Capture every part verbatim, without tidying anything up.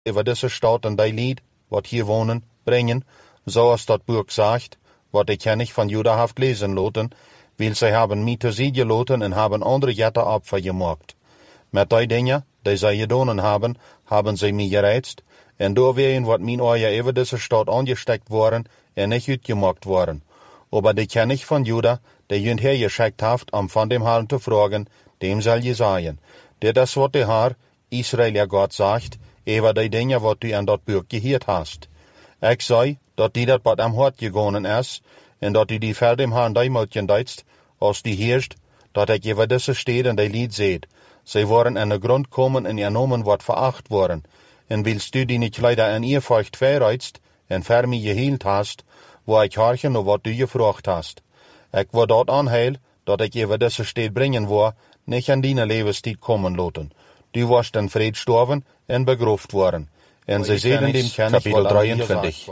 over deze stad en die lied, wat hier wonen, brengen, zoals dat boek zegt, wat de koning van Juda heeft lezen laten, wil zij hebben mij te zien gelaten en hebben andere jetten opfer gemaakt. Met die dingen, die zij gedaan hebben, hebben zij mij gereizt, en doorwegen wat mijn ogen over deze stad aangestekt worden en niet uitgemaakt worden. Aber de koning van Juda, die junt hergeschikt heeft om van dem Herrn te vragen, dem zal je zeggen, dit is wat de Heer, Israël ja God zegt, over die dingen wat u aan dat boek gehoord hast. Ik zei, dat die dat wat am hart gegaan is, en dat u die ver dem Herrn die moet gendeitst, als die heerst, dat ik over deze steden die lied zeed. Zij worden aan de grond komen en genomen wat veracht worden. En wilst u die niet leider aan eerfurcht verreizt, en ver mij geheeld hast, waar ik harken op wat u gevraagd hast. Ik word dat aanheil, dat ik over deze stad brengen wou, niet aan die levenstijd komen laten. Du was dan vrede sterven en begroefd worden. En zij zeiden dem koning, kapitel drieëntwintig.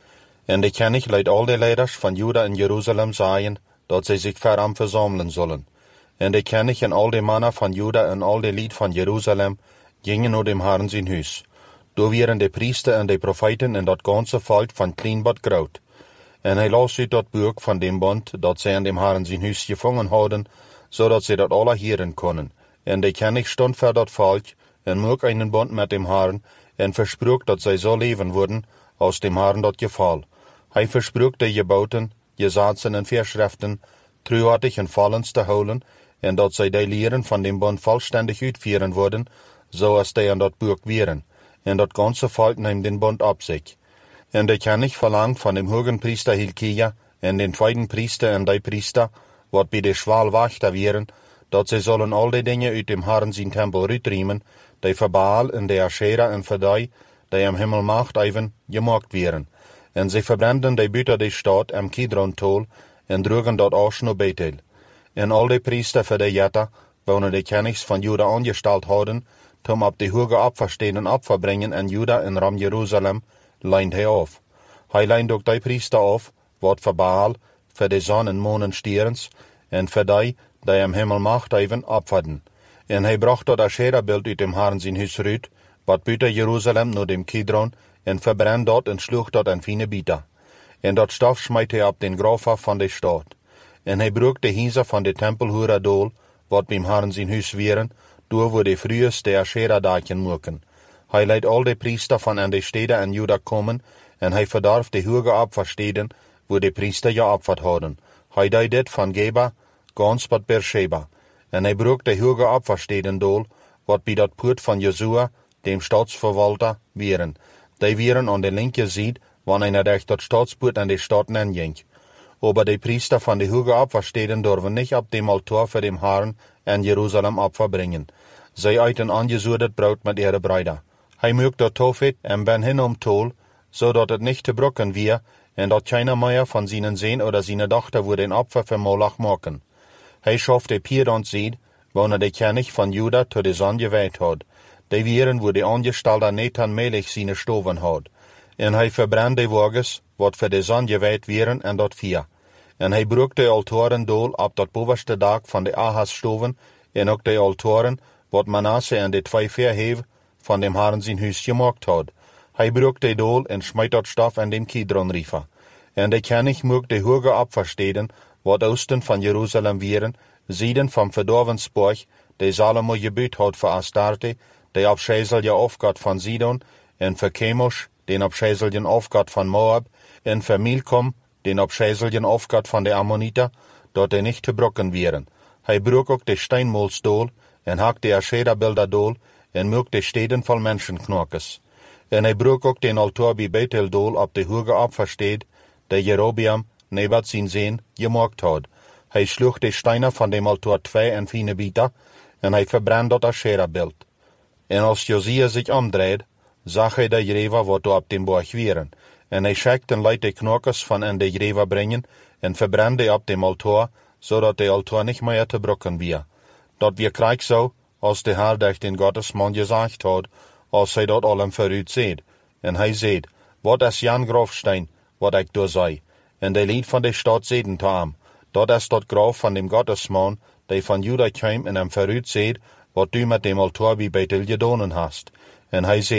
En de koning liet al de leiders van Juda en Jeruzalem zeggen, dat zij zich veram verzamelen zullen. En de koning en al de mannen van Juda en al de lied van Jeruzalem gingen naar dem Herrn zijn huis. Door waren de priester en de profeten en dat ganse volk van klein wat groot. En hij las uit dat boek van dem bond dat zij aan dem Herrn zijn huis gevangen hadden, zodat zij dat alle heren konden. En de koning stond voor dat volk en maak einen bond met dem Herrn en versprook dat zij zo leven worden, als dem Herrn dat geval. Hij versprook de geboten, gezaten en verschriften, truhartig en vallens te houden, en dat zij de leren van dem bond volständig uitvieren worden, zoals die aan dat boek waren. En dat ganse volk neemt den bond op zich. En de koning verlangt van dem hogen priester Hilkia en den tweeden priester en die priester, wat bij de schwaal wachter waren, dat zij zullen al die dingen uit dem Herrn zijn tempel uitriemen, die voor Baal en de Asherah en voor die, die am Himmel macht even, gemaakt waren. En zij verbranden die buiten de stad am Kidron-tol en droegen dat as naar Bethel. En al die priester voor de jetta, wonen de konings van Juda aangesteld hadden, om op de hoge opversteden opfer brengen en Juda en ram Jeruzalem, leint hij af. Hij leint ook die priester af, wat voor Baal, voor de zon en maan en stierens, en voor die, die am Himmel macht even opferden. En hij bracht dat Asherah-beeld uit dem Herrn zijn huis uit, wat buiten Jeruzalem naar dem Kidron, en verbrand dat en sloeg dat aan fine bieter. En dat stof smijt hij op den graf af van de stad. En hij broek de huizen van de tempelhoera dool, wat bij Herrn zijn huis waren, door waar de vroegers de Asherah-daken maken. Hij leidt al de priester van aan de steden en Juda komen, en hij verdarf de hoge opfersteden, waar de priester geopferd hadden. Hij deed dit van Geba, gans tot Beersheba. En hij broek de hoge opfersteden dool, wat bij dat poort van Jezua, dem stadsverwalter, waren. Die waren aan de linker zijde, wanneer hij durch dat stadspoort aan de stad ging. Aber de priester van de hoge opfersteden durven niet op dem altaar voor dem Herrn en Jeruzalem opfer brengen. Zij eten aangezoederd brood met ihre bruider. Hij maakt dat tofet en ben hin om tol, zodat het niet te brokken weer, en dat keiner meer van zijn zoon oder zijn dochter voor den opfer voor Moloch maken. Hij schaft de Piedont-zied, wanneer de koning van Juda tot de zon gewijd had. Die wieren waar de aangestelde Nathan Melech zijn stoven had. En hij verbrandt de wagens, wat voor de zon gewijd wieren en dat vier. En hij broek de altaren dool op dat bovenste dak van de Ahas-stoven, en ook de altaren, wat Manasse en de twee verheef van dem Herrn zijn huis gemaakt had. Hij broek de dool en smijt dat stof aan dem Kidron-river. En de koning mocht de hoge opfersteden, wat oosten van Jeruzalem wieren, zieden van verdorven spoor, die Salomo gebuut had voor Astarte, die op Schezelje afgad van Sidon, en voor Chemosh, den op Schezelje afgad van Moab, en voor Milcom, den op Schezelje afgad van de Ammoniter, dat die niet te brokken wieren. Hij broek ook de steinmoolsdool, en hakt de Asherah-beelden dool, en mook de steden vol menschenknorkes. En hij broek ook den altaar bij Bethel dool op de hoge opfersteed, die Jerobeam, Nebat zijn zoon, gemaakt had. Hij sloeg de steinen van dem altaar twee en fine bieter, en hij verbrand dat Asherah-beeld. En als Josia zich omdraaide, zag hij de greven wat op dem borg waren. En hij schickt en liet de knokers van aan de greven brengen, en verbrandde op dem altaar, zodat de altaar niet meer te brokken weer. Dat weer krijg zo, als de Heer durch den Gottesman gezegd had, als hij dat allem vooruit zeed. En hij zeed, wat is Jan grafstein, wat ik door zei. En de lied van de stad zeiden te hem, dat is dat graf van dem Gottesman, die van Juda kwam en hem vooruit zeed, wat du met dem altaar bij Bethel gedaan hast. En hij zeed,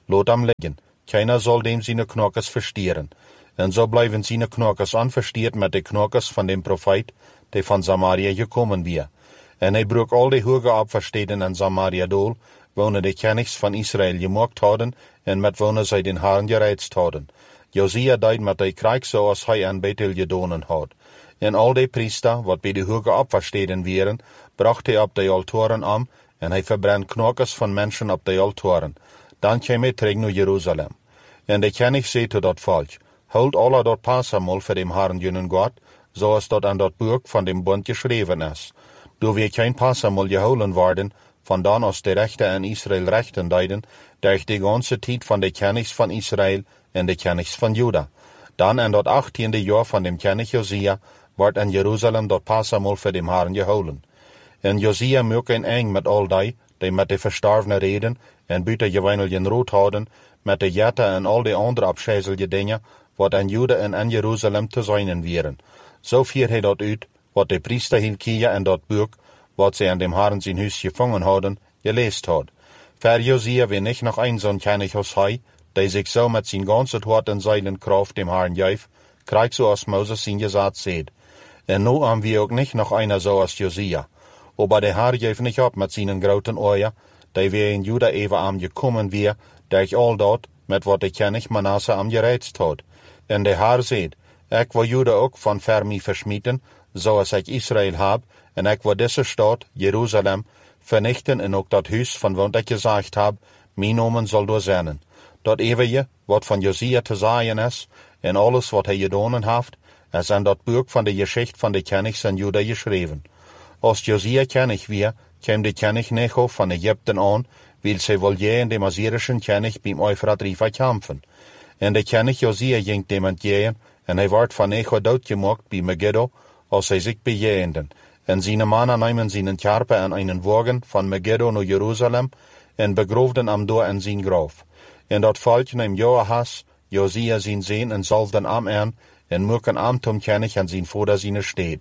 Laat hem liggen. Keiner zal dem zijn knokkers verstieren. En zo blijven zijn knokkers onverstierd met de knokkers van de profeet, die van Samaria gekomen weer. En hij broek al de hoge opversteden en Samaria dool, wonen de kennigs van Israël gemaakt hadden, en met wonen zij den Herrn gereidst hadden. Josia deed met de krijg zoals hij aan Bethel gedonen had. En al de priester, wat bij de hoge opversteden waren, bracht hij op de altaren om, en hij verbrandt knokkers van mensen op de altaren. Dan kwam hij terug naar Jeruzalem. En de kennigs zei tot dat volk, houd alle dat Passamol voor dem Herrn jullie God, zoals dat aan dat boek van dem bond geschreven is. Door weer geen Passamol gehouden worden, vandaan als de rechten in Israël rechten deden, durch de ganze tijd van de kennigs van Israël en de kennigs van Juda. Dan in dat achttiende jaar van dem kennig Josia, wordt in Jeruzalem dat Passamol voor dem Herrn gehouden. En Josia maakte een eng met al die, die met de verstorvenen reden, en buiten gewijneljen rood hadden, met de jetten en al de andere afscheidelijke dingen, wat in Juda en in Jeruzalem te zijn waren. Zo vier hij dat uit, wat de priester Hilkia en dat boek, wat zij in dem Herrn zijn huis gevangen hadden, geleest had. Ver Josia weer niet nog een zo'n kennig als hij, die zich zo met zijn ganse hart en zeilen kracht dem Herrn geef, krijgt zoals Moses zijn gezet zegt. En nu hebben we ook niet nog einer zoals Josia. Aber de Herr geeft niet op met zijn grote oorja, die weer in Juda even aan gekomen weer, durch al dat, met wat de kennig Manasse am gereidst had. En de Herr zegt, ik wil Juda ook van ver mij versmieten, zoals ik Israël heb, en ik wil deze stad, Jeruzalem, vernichten en ook dat huis van wat ik gezegd heb, mijn nomen zal doorzenden. Dat eeuwige, wat van Josia te zeggen is, en alles wat hij gedaan heeft, is in dat boek van de geschichte van de kennigs in Juda geschreven. Als Josia kennig weer, kwam de kennig Necho van Egypten aan, wil zij wel tegen de Assyrischen kennig bij Euphrat River kampen. En de kennig Josia ging dem entgegen, en hij werd van Necho doodgemaakt bij Megiddo, als hij zich bejegenden. En zijn mannen namen zijn karpen en einen wagen van Megiddo naar Jeruzalem, en begroefden hem door in zijn graf. En dat volk nam Joahas, Josia zijn zoon, en zalfden hem aan, en moeken hem tom kennig aan zijn vader zijn stad.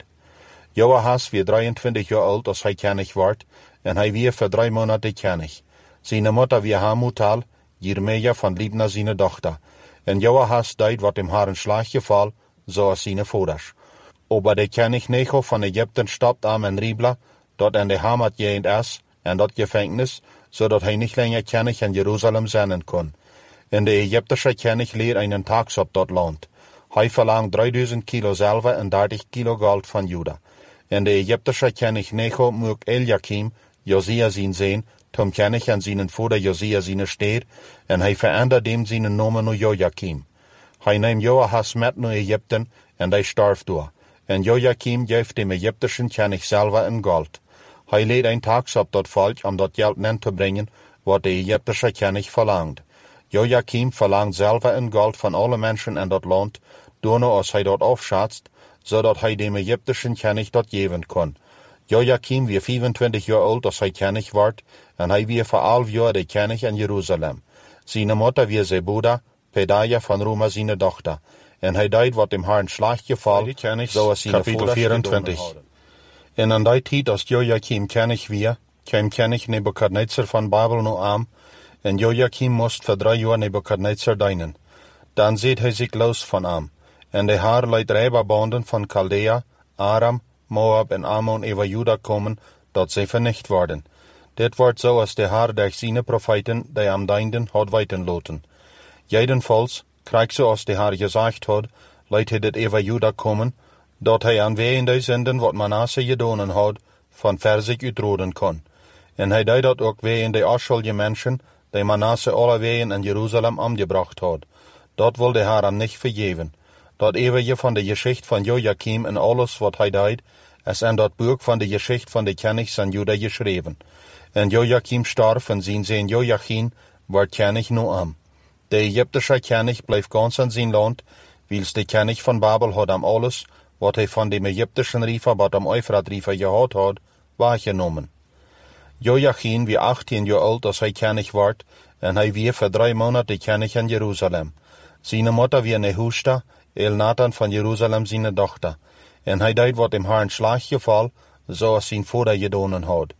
Joahas was drieëntwintig jaar oud als hij kennig werd, en hij was voor drie maanden kennig. Zijn moeder was Hamutal, Jeremia van Libna zijn dochter. En Joahas deed wat hem haar een slag geval, zoals zijn vaders. Aber de kennig Necho van Egypten stopt aan in Ribla, dat in de Hamat geënt is, en dat gevangenis, zodat hij niet langer kennig in Jeruzalem zijn kon. En de Egyptische kennig leert einen tax op dat land. Hij verlangt drieduizend kilo zilver en dertig kilo goud van Juda. En de Egyptische kennig Necho moek Eliakim, Josia zijn zoon, tom kennig aan zijn vader Josia zijn stad, en hij verandert hem zijn naam naar Joachim. Hij neemt Joahas met naar Egypten, en hij starf door. En Joachim geeft dem Egyptischen kennig zilver en goud. Hij leed een tax op dat volk om dat geld nen te brengen, wat de Egyptische kennig verlangt. Joachim verlangt zilver en goud van alle mensen in dat land, door als hij dat afschatst, zodat hij dem Egyptischen kennig dat geven kon. Joachim was vijfentwintig jaar oud als hij kennig werd, en hij was voor elf jaar de kennig in Jeruzalem. Zijn moeder was Zebuda, Pedaya van Ruma zijn dochter, en hij deed wat dem Herrn slag geval, zoals zijn vader vierentwintig. En aan die tijd als Joachim kennig was, kwam kennig Nebukadnezar van Babel naar aan, en Joachim moest voor drie jaar Nebukadnezar dienen. Dan zet hij zich los van hem. En de Herr leidt rijbanden van Chaldea, Aram, Moab en Ammon over Juda komen, dat zij vernicht worden. Dit wordt zoals de Herr durch zijn profeten, die hem dienden, had weten laten. Jedenfalls, krijg zoals de Herr gezegd had, leidt hij dit over Juda komen, dat hij aan weende zenden wat Manasse gedaan had, van ver zich uitroden kon. En hij deed dat ook ween de afschuldige mensen, die Manasse alle ween in Jeruzalem omgebracht had. Dat wil de Herr hem niet vergeven. Dat eeuwige van de geschichte van Joachim en alles wat hij deed, is in dat boek van de geschichte van de kennigs van Juda geschreven. En Joachim starf en zijn zoon Joachim werd kennig na hem. De Egyptische kennig bleef gans in zijn land, wils de kennig van Babel had hem alles, wat hij van de Egyptischen river, wat am Euphrat river gehad had, waargenomen. Joachim was achttien jaar oud als hij kennig werd, en hij was voor drie maanden kennig in Jeruzalem. Zijn moeder was Nehushta, Elnathan van Jeruzalem zijn dochter, en hij deed wat hem Herrn slag geval, zoals zijn vader gedaan had.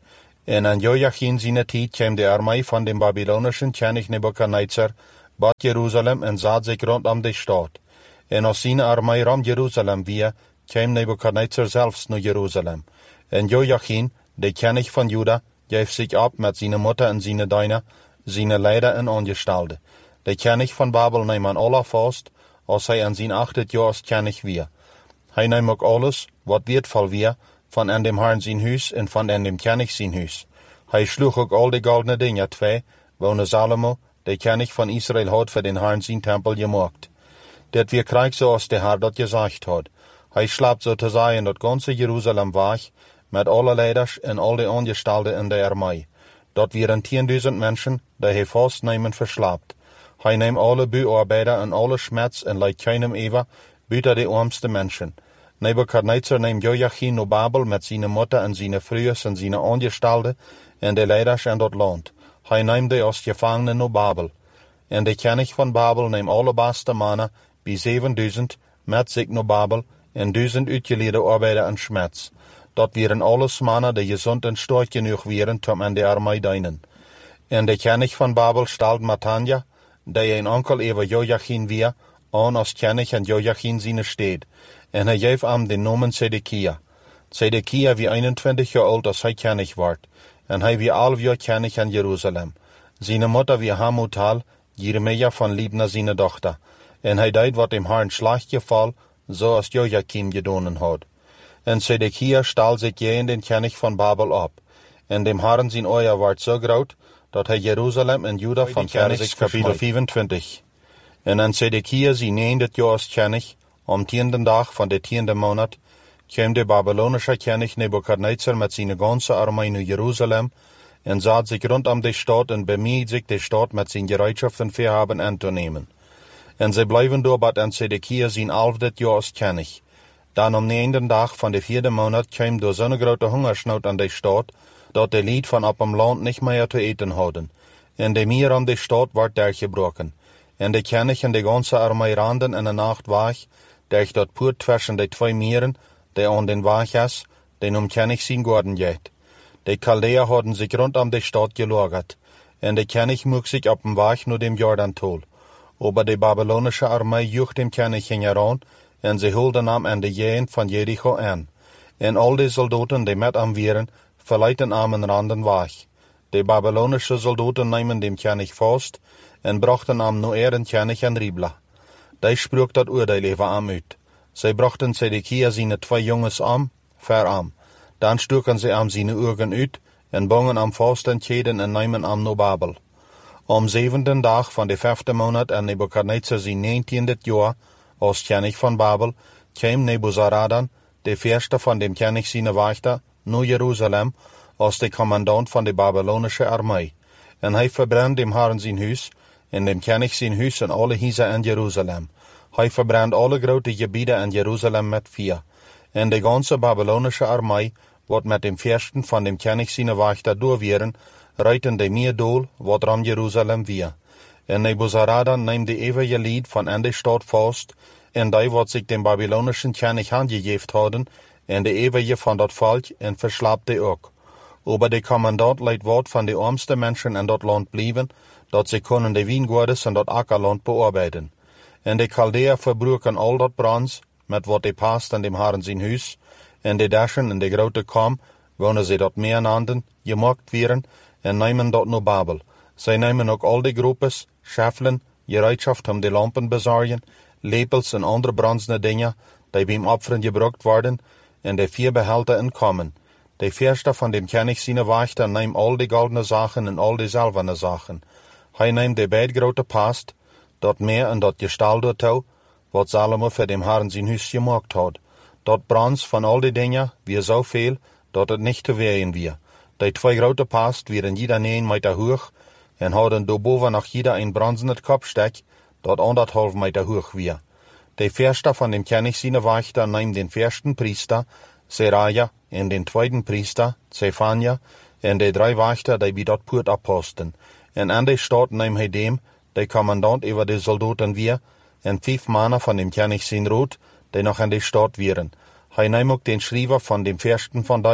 En aan Jojachin zijn tijd kwam de armee van de Babylonischen koning Nebukadnezar bad Jeruzalem en zat zich rondom de stad. En als zijn armee rond Jeruzalem weer, kwam Nebukadnezar zelfs naar Jeruzalem. En Jojachin, de koning van Juda, geef zich op met zijn moeder en zijn dienaar, zijn leider en aangestalden. De koning van Babel neemt aan Allah vast, als hij aan zijn achtet jaar als koning weer. Hij neemt ook alles, wat wertvoll weer, van aan dem Herrn zijn huis en van aan dem koning zijn huis. Hij sloeg ook al de goldene dingen twee, wonen Salomo, de koning van Israël, had voor den Herrn zijn tempel gemaakt. Dit weer krijg zoals de Heer dat gezegd had. Hij slaapt zo te zeggen dat ganze Jeruzalem weg, met alle leiders en al de aangestalden in de armee. Dat wieren tienduizend mensen, die hij vastnemen verslaapt. Hij neemt alle buarbeiders en alle schmerz en leidt keinem over, buiten de armste mensen. Nebukadnezar neemt Jojachin naar Babel met zijn moeder en zijn vrouwen en zijn aangestalden en de leiders in dat land. Hij neemt die als gevangenen naar Babel. En de koning van Babel neemt alle beste mannen, bij zevenduizend, met zich naar Babel, en duizend uitgeleide arbeiders en schmerz. Dat wieren alles mannen die gezond en sterk genoeg wieren om aan de armee dienen. En de koning van Babel stelt Matanja, die een onkel over Jojachin weer, aan als koning en Jojachin zijn steed. En hij geeft hem de naam Zedekia. Zedekia wie eenentwintig jaar oud als hij koning wordt. En hij wie elf jaar koning in Jeruzalem. Zijn moeder wie Hamutal, Jeremia van Libna zijn dochter. En hij deed wat hem Herrn slecht geval, zoals Jojachim gedaan had. En Zedekia stal zich tegen den koning van Babel op. En dem Herrn zijn oor werd zo groot, dat hij Jeruzalem en Juda van Vers kapitel vierentwintig. En aan Zedekia zijn negende jaar als koning, om tiende dag van de tiende maand, kwam de Babylonische koning Nebukadnezar met zijn ganse armee naar Jeruzalem en zat zich rondom de stad en bemidde zich de stad met zijn gereedschap en verhaben aan te nemen. En zij blijven doorbad aan Zedekia zijn elfde jaar als koning. Dan om negende dag van de vierde maand kwam door zo'n grote hongersnood aan de stad, dat de lied van op hem land niet meer te eten hadden. En de meer om de stad werd doorgebroken. En de koning en de ganse armee randen in de nacht weg, durch dat poort tussen de twee meren, die aan den weg is, den om koning zijn gordon gaat. De Chaldeer hadden zich rondom de stad gelagert, en de koning moest zich op een weg naar dem Jordan-tol. Aber de Babylonische armee joeg dem koning heran, en ze hielden hem aan de jeen van Jericho aan. En al de soldaten die met hem waren, verleidden hem en randen weg. De Babylonische soldaten nemen dem koning vast, en brachten hem naar eren koning in Ribla. Die sprak dat oordeel over hem uit. Zij brachten Zedekia zijn twee jongens aan, ver hem. Dan stoken ze hem zijn ogen uit, en bongen hem vast in keden en nemen hem naar Babel. Om zevende dag van de vijfde maand en Nebukadnezar zijn negentiende jaar, als koning van Babel, kwam Nebuzaradan, de eerste van dem koning zijn wachter, naar Jeruzalem, als de commandant van de Babylonische armee. En hij verbrandde dem Herrn zijn huis, en dem koning zijn huis en alle huizen in Jeruzalem. Hij verbrandde alle grote gebieden in Jeruzalem met vuur. En de ganse Babylonische armee, wat met dem eersten van dem koning zijn wachter doorwieren, reiten de meer doel, wat ram Jeruzalem weer. En Nebuzaradan neemt de eeuwige lied van aan de stad vast, en die wat zich dem Babylonischen koning handgegeven hadden, en de eeuwige van dat volk, en verslaapte ook. Aber de commandant leidt wat van de armste mensen in dat land blijven, dat ze kunnen de wijngaarden en dat akkerland bearbeiden. En de Chaldeer verbruiken al dat brons, met wat de past aan dem Herrn zijn huis, en de daschen en de grote kam, wonen ze dat meer nanden, gemaakt wieren, en nemen dat naar Babel. Zij nemen ook al de groepes, schaffelen, gereedschap om de lampen bezorgen, lepels en andere bronzene dingen, die bij hem opferen gebruikt worden, en de vier behelten inkomen. De eerste van dem koning zijn wachter neemt al de goldene zaken en al de zilverne zaken. Hij neemt de beide grote past, dat meer en dat gestalde touw, wat Salomo voor dem Herrn zijn huis gemaakt had. Dat brons van al die dingen weer zoveel, dat het niet te wegen weer. Die twee grote past wieren jeder negen meter hoog, en hadden daarboven nog jeder een bronzene kopstek, dat anderhalf meter hoog weer. De eerste van dem koning zijn wachter neemt den eerste priester, Seraja, en den tweede priester, Zephania, en de drie wachter die bij dat poort opposten. En aan de stad neemt hij dem, de commandant over de soldaten weer, en vijf mannen van dem koning zijn rood, die nog in de stad wieren. Hij neemt ook den schrijver van dem eerste van die,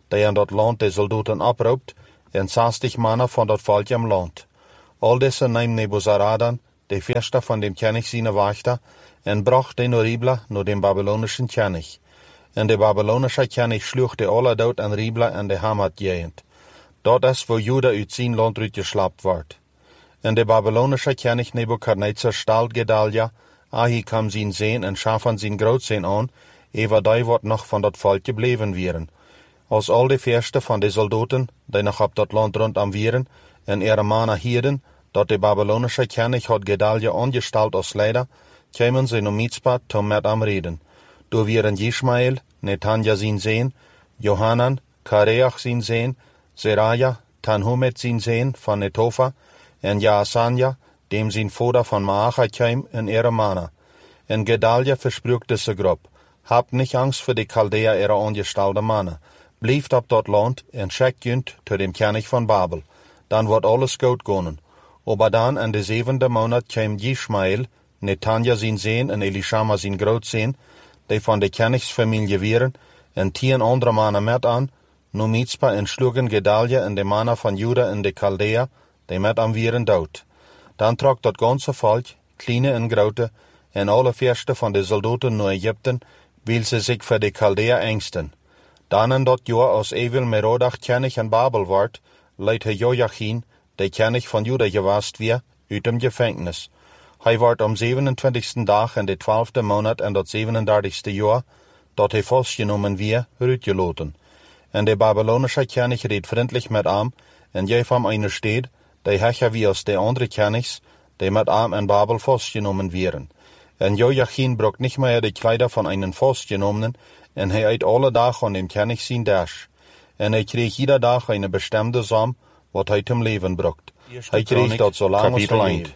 der in dat land de soldaten oproept, en zestig mannen van dat volk im land. Al deze neemt Nebuzaradan, de eerste van dem König seine Wächter, en bracht den Ribla naar dem babylonischen König. En de babylonische König sloeg de alle dood en Ribla en de Hamat-gegend. Dat is wo Juda uit zijn land uitgeschlapt wordt. En de babylonische König Nebukadnezar stalt Gedalia, Ahikam zijn Zeen en Schafan zijn Grootzeen aan, ewa die wat nog van dat volk gebleven wieren. Als al de verste van de soldaten, die nog op dat land rondom wieren, en ihre mannen hielden, dat de babylonische König had Gedalia angestalt als leider, kwamen ze naar Mitzpah tom met am reden. Door wieren Ishmael, Netanja zijn Zeen, Johanan, Kareach zijn Zeen, Zeraja, Tanhumet zijn Zeen van Netofa, en Jaasanja, dem zijn vader van Maacha kwam, en ihre mannen. En Gedalia versprüchte ze grob, habt nicht Angst voor de Chaldea ihre angestalten mannen, blijft op dat land en schickt junt zu dem König van Babel, dan wordt alles goed gaan. Aber dan in de zevende maand kwam Ishmael, Netanja zijn Zeen en Elishama zijn Grootzeen, die van de Königsfamilie wieren, en tien andere mannen met aan, nu Mitzpah en schlugen Gedalia en de mannen van Juda en de Chaldea, die met am wieren dood. Dan trok dat ganze volk, kleine en grote, en alle verste van de soldaten naar Egypten, wil ze zich voor de Chaldea engsten. Dan in dat jaar als Evil Merodach König in Babel wordt, leidt hij Joachim, de König van Juda geweest weer, uit dem Gefängnis. Hij wordt am zevenentwintigste dag in de twaalfde maand in dat zevenendertigste jaar, dat hij vastgenomen weer, uitgelaten. En de babylonische König reed vriendelijk met hem, en geef hem eine stad, die hecher wie als de andere Königs, die met hem in Babel vastgenomen wieren. En Joachim brok nicht mehr de Kleider von einen Vastgenommenen, en hij eet alle dag aan dem König zijn dash. En hij kreeg jeder dag eine bestimmte som, wat hij zum Leben brokt. Hij kreeg dat zo lang als hij leefde.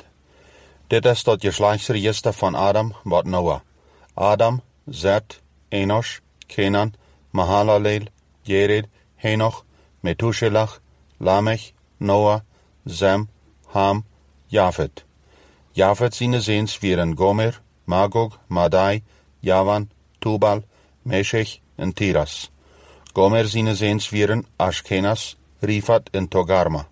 Dit is dat geslachtsregister van Adam, wat Noah. Adam, Zet, Enosh, Kenan, Mahalalel, Jered, Henoch, Methuselah, Lamech, Noah, Sem, Ham, Japhet. Japhet seine Seens wieren Gomer, Magog, Madai, Javan, Tubal, Meshech en Tiras. Gomer seine Seens wieren Ashkenaz, Rifat en Togarma.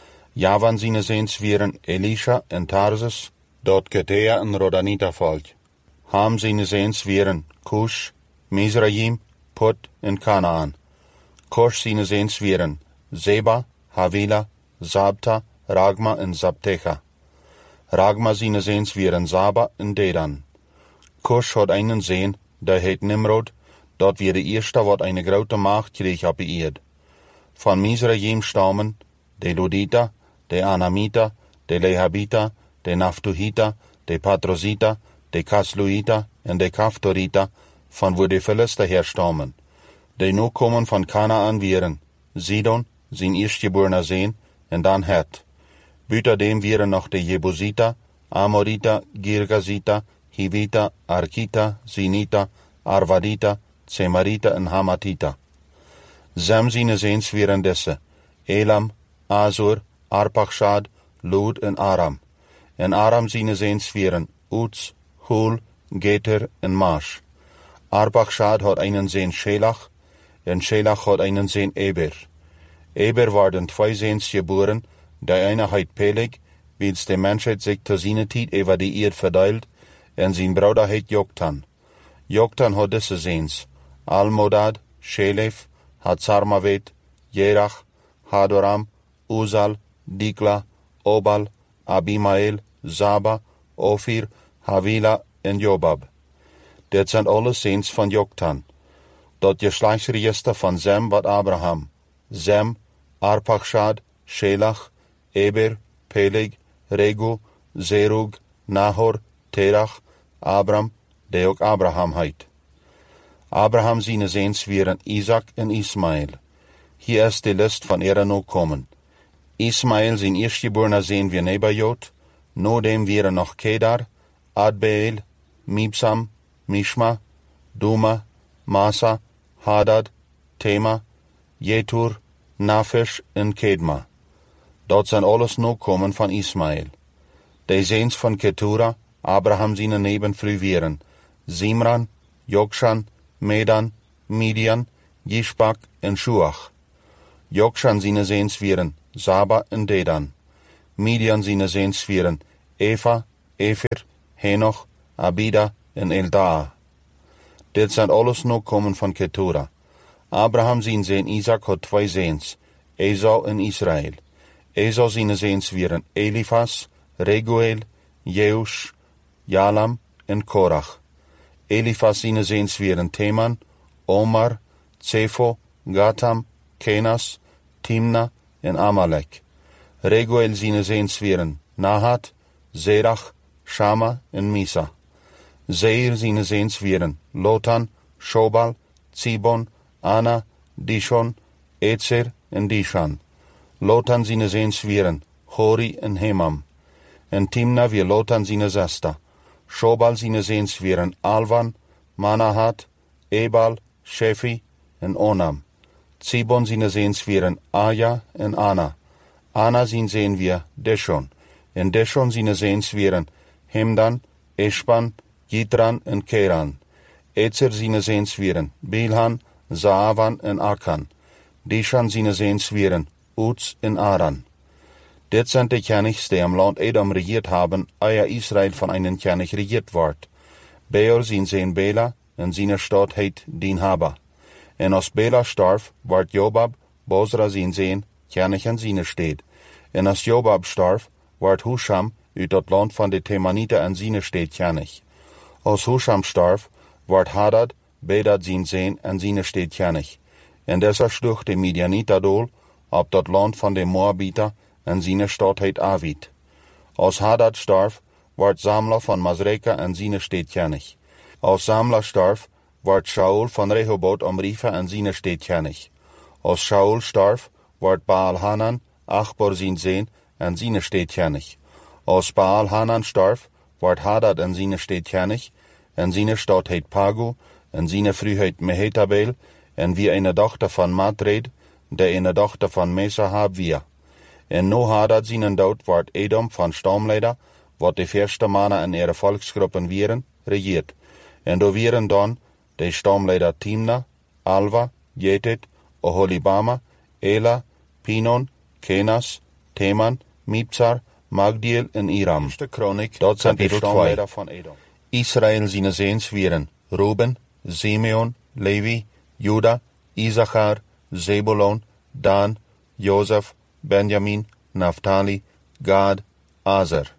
Javan seine Seens wieren Elisha en Tarsus, dort Getea en Rodanita volk. Ham seine Seens wieren Cush, Mizraim, Put en Kanaan. Cush seine Seens wieren Zeba, Havila, Zabta, Ragma en Zabtecha. Ragma seine Seens wieren Saba en Dedan. Cush had einen Seen, der heet Nimrod, dort wir de eerste wat eine grote Macht kreeg op de eerd. Van Mizraim stammen de Ludita, de Anamita, de Lehabita, de Naphtuhita, de Patrosita, de Kasluita en de Kaftorita, van wo de Philister herstammen. De nu komen van Kanaan wieren, Sidon, zijn eerstgeborener Seen, en dan Het. Buitendem wieren nog de Jebusita, Amorita, Girgazita, Hivita, Arkita, Sinita, Arvadita, Zemarita en Hamatita. Sem seine Seens wieren desse, Elam, Asur, Arpachshad, Lud en Aram. En Aram seine Seens wieren Uz, Hul, Geter en Mash. Arpachshad had einen Seen Shelach, en Shelach had einen Seen Eber. Eber waren twee Seens geboren, der eine heit Peleg, wils de Menschheit sich zu seiner Tijd über die Erd verteilt, en sein Bruder heit Joktan. Joktan had disse Seens, Almodad, Shelef, Hatzarmavet, Jerach, Hadoram, Uzal, Dikla, Obal, Abimael, Zaba, Ophir, Havila en Jobab. Dit zijn alle Seens van Joktan. Dat geslachtsregister van Sem wat Abraham. Sem, Arpachshad, Shelach, Eber, Peleg, Regu, Zerug, Nahor, Terach, Abram, die ook Abraham heit. Abraham seine Seens wieren Isaac en Ismael. Hier ist die List van ihre Nachkommen. Ismael zijn eerstgeborener Seen wie Nebajot, no dem wieren noch Kedar, Adbeel, Mibsam, Mishma, Duma, Masa, Hadad, Tema, Jetur, Naphish en Kedma. Dat zijn alles Nachkommen van Ismael. De Seens van Ketura, Abraham seine Nebenfrüh wieren, Simran, Jokshan, Medan, Midian, Jishbak en Shuach. Jokshan zijn zeensvieren, Zaba en Dedan. Midian zijn zeensvieren, Eva, Efer, Henoch, Abida en Eldaa. Dit zijn alles nog komen van Ketura. Abraham zijn zeen Isaac had twee zeens, Esau en Israël. Esau zijn zeensvieren, Elifas, Reguel, Jeush, Jalam en Korach. Elifas zijn zeensvieren, Teman, Omar, Tsefo, Gatam, Kenas, Timna en Amalek. Reguel zijn zeensvieren, Nahat, Zerach, Shama en Misa. Zeir zijn zeensvieren, Lotan, Shobal, Zibon, Ana, Dishon, Etzer en Dishan. Lotan zijn zeensvieren, Hori en Hemam. En Timna weer Lotan zijn zesta. Shobal zijn zeensvieren, Alvan, Manahat, Ebal, Shefi en Onam. Zibon zijn zeensvieren, Aja en Ana. Ana zijn zeen weer Deshon. En Deshon zijn zeensvieren, Hemdan, Eshban, Yitran en Keran. Etzer zijn zeensvieren, Bilhan, Zaavan en Akan. Dishan zijn zeensvieren, Uts en Aran. Dit zijn de Kenigs die am Land Edom regiert haben, eer Israël van einen Kenig regiert wordt. Beor zijn zeen Bela en zijn stad heet Dinhaba. En als Bela starf, wordt Jobab, Bozra zijn zeen, Kenig en zijn steed. En als Jobab starf, wordt Husham uit het land van de Temanite en zijn steed Kenig. Als Husham starf, wordt Hadad, Bedad zijn zeen en zijn steed Kenig. En deze sloeg de Midianita dool op dat land van de Moabita en zijn stad heet Avid. Als Hadad starf, wordt Zamla van Masreka en zijn steed Kenig. Als Zamla starf, wordt Shaul van Rehoboth omrieven en zijn steed Kenig. Als Shaul starf, wordt Baal Hanan, Achbor zijn zeen en zijn steed Kenig. Als Baal Hanan starf, wordt Hadad en zijn steed Kenig, en zijn stad heet Pagu, en zijn vrouw heet Mehetabel, en wie een dochter van Matred, de een dochter van Mesahab via. En no Hadad zijn dood wordt Edom van stamleider, wat de eerste mannen en ihre volksgroepen wieren, regiert. En do wieren dan de stamleider Timna, Alva, Jetet, Oholibama, Ela, Pinon, Kenas, Teman, Mipsar, Magdiel en Iram. Dat zijn de stamleider van Edom. Israël zijn zeensvieren, Ruben, Simeon, Levi, Juda, Issachar, Zebulon, Dan, Jozef, Benjamin, Naphtali, Gad, Azer.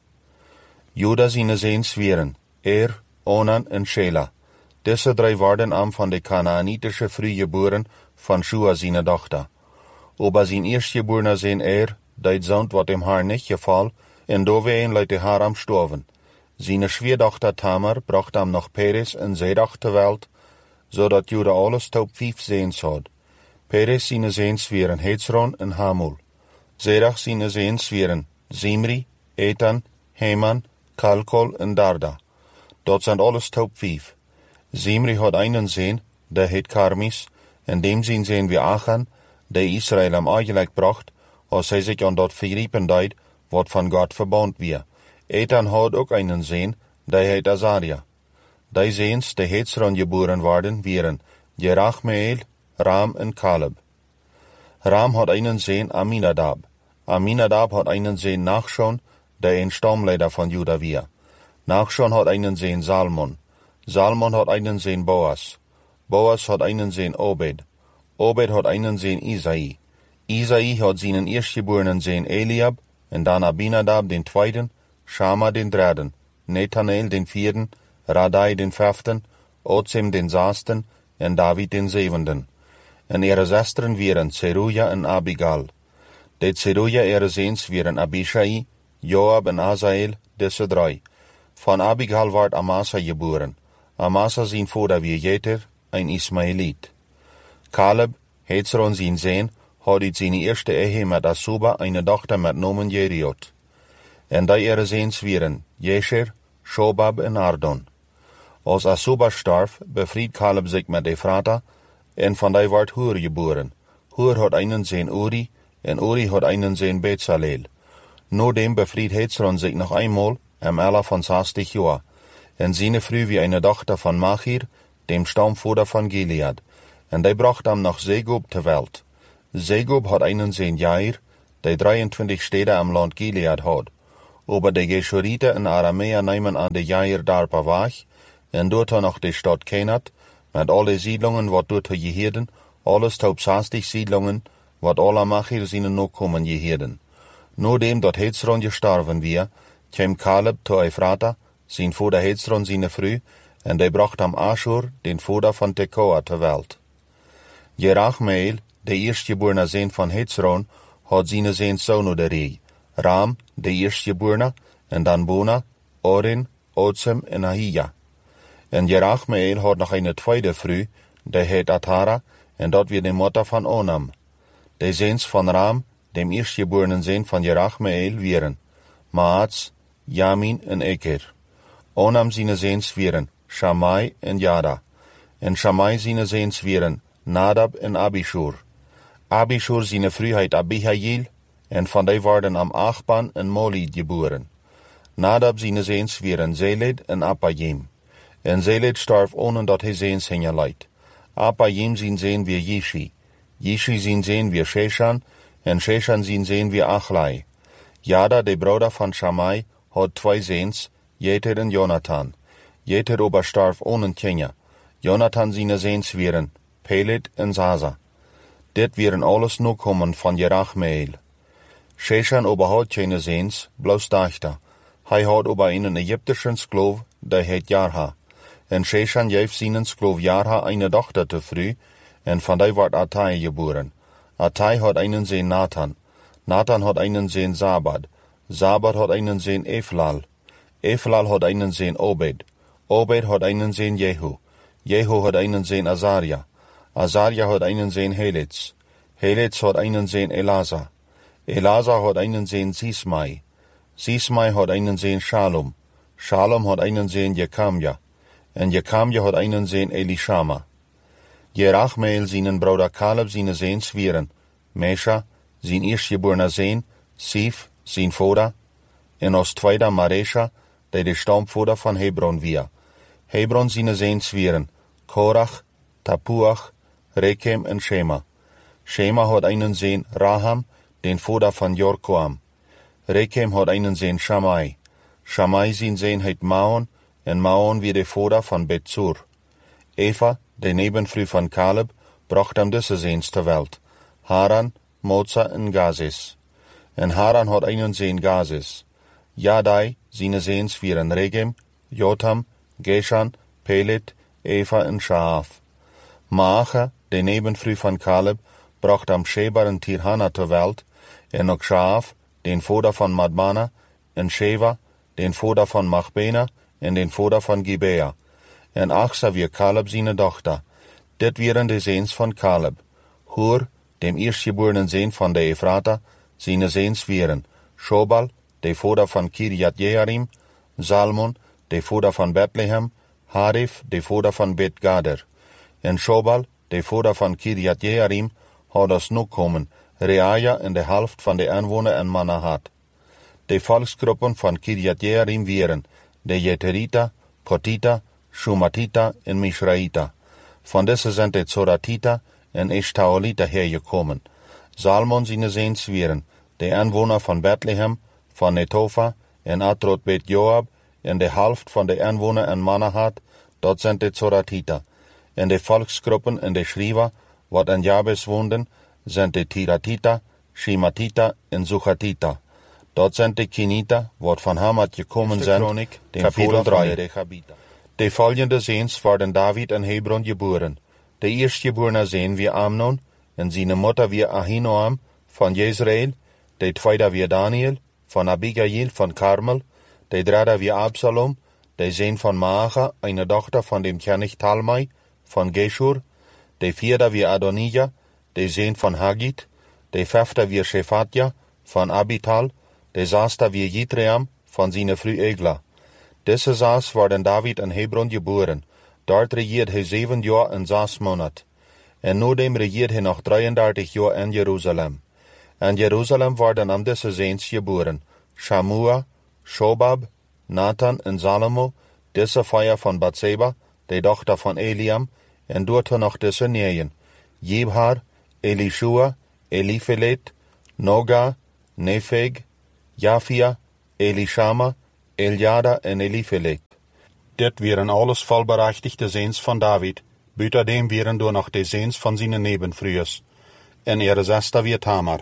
Juda zijn zeensvieren, Er, Onan en Shela. Deze drie worden am van de Kanaanitische vrijgeboren van Shua zijn dochter. Ober zijn eerstgeborene zijn Er, dat zoon wat hem haar niet geval, en doorween leidt de haar am stoven. Zijn schwierdochter Tamar bracht hem nog Peres en Zedach ter welt, zodat Juda alles tot vijf zeens had. Peres zijn zeensvieren Hezron en Hamul. Zedach zijn zeensvieren Zimri, Etan, Heman, Kalkol en Darda. Dat zijn alles top vijf. Zimri had einen zeen, de heet Karmis, en dem zijn zeen wie Achan, de Israël hem eigenlijk bracht, als hij zich aan dat vergrepen deed, wat van God verbond weer. Etan had ook einen zeen, de heet Azaria. Die zeens, de Hezron geboren worden, wieren Jerachmeel, Ram en Caleb. Ram had einen zeen Aminadab. Aminadab had einen zeen Nachshon, de een stamleider van Juda weer. Nachshon had einen zeen Salmon. Salmon had einen zeen Boas. Boas had einen zeen Obed. Obed had einen zeen Isai. Isai had zijn eerstgeborenen zeen Eliab, en dan Abinadab den tweeden, Shama den derden, Nethaneel den vierden, Radai den vijfden, Otsem den zesden, en David den zevenden. En ihre zesteren wieren Zeruja en Abigal. De Zeruja ihre zeens wieren Abishai, Joab en Azael, deze drie. Van Abigal werd Amasa geboren. Amasa zijn vader wie Jeter, een Ismaëliet. Caleb, Hezron zijn zeen, had uit zijn eerste ehe met Asuba een dochter met nomen Jeriot. En die ihre zeens wieren Jesher, Shobab en Ardon. Als Asuba starf, bevried Caleb zich met Ephrata, en van die werd Hur geboren. Hur had einen zeen Uri, en Uri had einen zeen Bezaleel. Nodem bevried Hezron zich nog eenmaal, em Ella van zestig jaar, en zijn vrouw wie een dochter van Machir, dem stamvader van Gilead, en die bracht hem nog Segub ter welt. Segub had einen zijn Jair, die drieëntwintig steden am land Gilead had. Aber de Geshurite en Aramea nemen aan de Jair daarpa weg, en doet er nog de stad Kenat, met alle siedlungen wat doet er geheden, alles tot zestig siedlungen, wat alle Machir zijn nakomen geheden. Nodem dat Hezron gestorven weer, kwam Caleb te Ephrata, zijn vader Hezron zijn vrouw, en die bracht hem Ashur, den vader van Tekoa, ter welt. Jerachmeel, de eerstgeborene zoon van Hezron, had zijn zoon zonen de rij. Ram, de eerstgeborene, en dan Bona, Orin, Otsem en Ahija. En Jerachmeel had nog een tweede vrouw, die heet Atara, en dat weer de moeder van Onam. De zoons van Ram, de eerstgeborene zoon van Jerachmeel, wieren Maats, Jamin en Eker. Onam zijn zoons wieren Shammai en Jada. En Shammai zijn zoons wieren Nadab en Abishur. Abishur zijn vrouw heet Abihail, en van die worden am Achban en Molid geboren. Nadab zijn zoons wieren Zeled en Appaim. En Zeled starf onen dat hij zoons hingen leidt. Appaim zijn zoon weer Yishi. Yishi zijn zoon weer Sheshan, en Sheshan zijn zoon weer Achlai. Jada, de broeder van Shammai, had twee zoons, Jeter en Jonathan. Jeter ober starf onen kinderen. Jonathan zijn zoons wieren Pelet en Zaza. Dit wieren alles nakomen van Jerachmeel. Sheshan ober had geen zoons, bloos dachter. Hij had ober een Egyptische skloof, die heet Jarha. En Sheshan geef zijn skloof Jarha een dochter te vrouw, en van die werd Attai geboren. Attai had einen zoon Nathan. Nathan had einen zoon Zabad. Zabad had einen zoon Eflal. Eflal had einen zoon Obed. Obed had einen zoon Jehu. Jehu had einen zoon Azaria. Azaria had einen zoon Helitz. Helitz had einen zoon Elazar. Elazar had einen zoon Sismai. Sismai had einen zoon Shalom. Shalom had einen zoon Jekamja. En Jekamja had einen zoon Elishama. Jerachmeel zijn broeder Caleb zijn zoons wieren Mesha, zijn eerstgeborene zoon, Sif, zijn vader, en als tweede Maresha, die de stamvader van Hebron weer. Hebron zijn zoons wieren Korach, Tapuach, Rekem en Shema. Shema had einen zoon Raham, den vader van Jorkoam. Rekem had einen zoon Shammai. Shammai zijn zoon heet Maon, en Maon weer de vader van Betsur. Eva, de nebenvrouw van Caleb, bracht hem deze zoons ter welt. Haran, Moza en Gazis. En Haran had einen zoon Gazis. Jadai, zijn zoons wieren Regem, Jotam, Geshan, Pelet, Eva en Shaaf. Maacha, de nebenvrouw van Caleb, bracht hem Sheba en Tirhana ter welt, en ook Shaaf, den vader van Madmana, en Sheva, den vader van Machbena, en den vader van Gibea. En Achsa weer Caleb zijn dochter. Dit wieren de zoons van Caleb. Hur, dem eerstgeborene zoon van de Ephrata, zijn zoons wieren Shobal, de vader van Kirjat Jearim, Zalmon, de vader van Bethlehem, Harif, de vader van Bet-Gader. En Shobal, de vader van Kirjat Jearim, had als nakomen Reaja en de helft van de inwoner en Manahat. De volksgroepen van Kirjat Jearim wieren de Jeterita, Potita, Shumatita en Mishraita. Van deze zijn de Zoratita en Eshtaolita hergekomen. Zalmon zijn zoons wieren de inwoner van Bethlehem, van Netofa en Atrot Bet Joab, en de helft van de inwoner en Manahat, dat zijn de Zoratita. En de volksgroepen en de Shriva, wat in Jabes woonden, zijn de Tiratita, Shimatita en Zuchatita. Dat zijn de Kinita, wat van Hamad gekomen zijn, den kapitel drie. De volgende zoons worden David en Hebron geboren. De eerstgeborene zoon weer Amnon, en zijn moeder weer Ahinoam van Jezreel, de tweede weer Daniel, van Abigail van Karmel, de derde weer Absalom, de zoon van Maacha, een dochter van dem Knecht Talmai, van Geshur, de vierde weer Adonija, de zoon van Hagit, de vijfde weer Shefatja, van Abital, de zesde weer Jitream, van zijn vrouw Egla. Deze zes worden David in Hebron geboren. Dort regeert hij zeven jaar en zes maanden. En nodem regeert hij nog drieëndertig jaar in Jeruzalem. In Jeruzalem worden aan deze zoons geboren Shamua, Shobab, Nathan en Salomo, deze vijf van Bathseba, de dochter van Eliam, en doet er nog deze neeën: Jibhar, Elishua, Eliphelet, Noga, Nepheg, Jafia, Elishama, Eljada en Eliphelet. Dit waren alles volberechtigde zoons van David, buitendem waren door nog de zoons van zijn nebenvrouws, en ihre zester weer Tamar.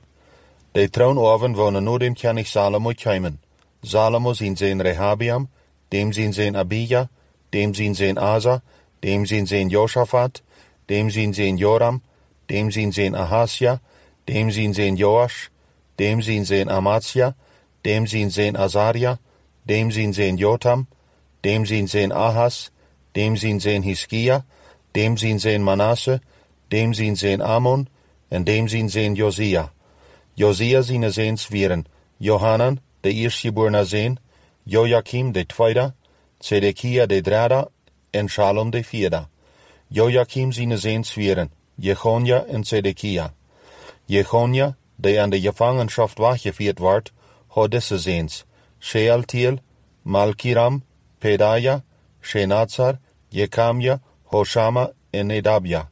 De troonoven wonen nu dem König Salomo komen. Salomo zijn zoon Rehabiam, dem zijn zoon Abija, dem zijn zoon Asa, dem zijn zoon Josaphat, dem zijn zoon Joram, dem zijn zoon Ahasja, dem zijn zoon Joash, dem zijn zoon Amatsja, dem zijn zoon Azaria, dem zijn zoon Jotam, dem zijn zoon Ahas, dem zijn zoon Hiskia, dem zijn zoon Manasse, dem zijn zoon Amon, en dem zijn zoon Josia. Josia zijn zoons waren Johanan, de eerstgeborene zoon, Joachim de tweede, Zedekia de derde, en Shalom de vierde. Joachim zijn zoons waren Jechonia en Zedekia. Jechonia, die aan de gevangenschap weggevierd werd, had deze zoons: Shealtiel, Malkiram, Pedaja, Shenazar, Jekamja, Hoshama en Nedabja.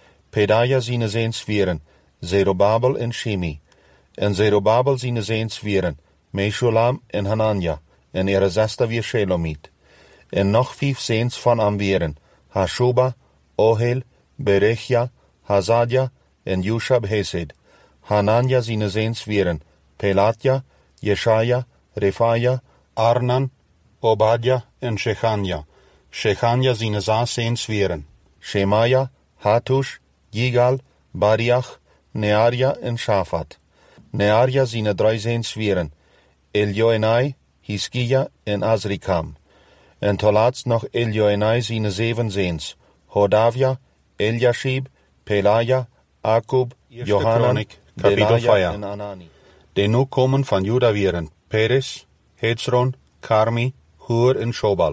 Pedaja zijn zoons waren Zerubabel en Shimi. En Zerubabel zijn zoons waren Meshulam en Hanania, en ihre zester weer Shelomit. En nog vijf zoons van hem waren Hashuba, Ohel, Berechia, Hazadia en Jushab Hesed. Hanania zijn zoons waren Pelatja, Jeshaja, Refaja, Arnan, Obadja en Shechania. Shechania zijn zes zoons waren Shemaya, Hatush, Yigal, Bariach, Nearia en Shafat. Nearia zijn drie zoons waren Eljoenai, Hiskia en Azrikam. En tot laatst nog Eljoenai zijn zeven zoons: Hodavia, Eliashib, Pelaja, Akub, Johanan, Delaja en Anani. De nu komen van Juda waren Peres, Hezron, Karmi, Hur en Shobal.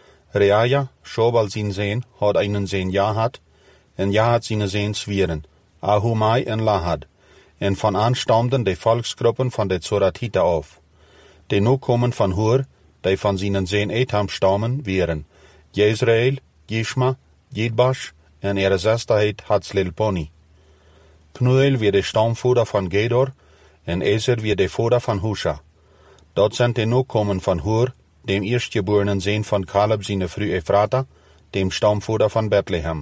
Reaja, Shobal zijn zoon, had einen zoon Jahat, en Jahat zijn zoons waren Ahumai en Lahad. En van aanstamden de volksgroepen van de Zoratita af. De nu komen van Hur, die van zijn zoon Etham stammen, waren Jezreel, Jishma, Jidbash en ihre zester heet Hatzlelponi. Pnuel weer de stamvoerder van Gedor, en Ezer weer de voerder van Husha. Dat zijn de nu komen van Hur, dem eerstgeborenen zoon van Caleb zijn vrouw Ephrata, dem stamvoerder van Bethlehem.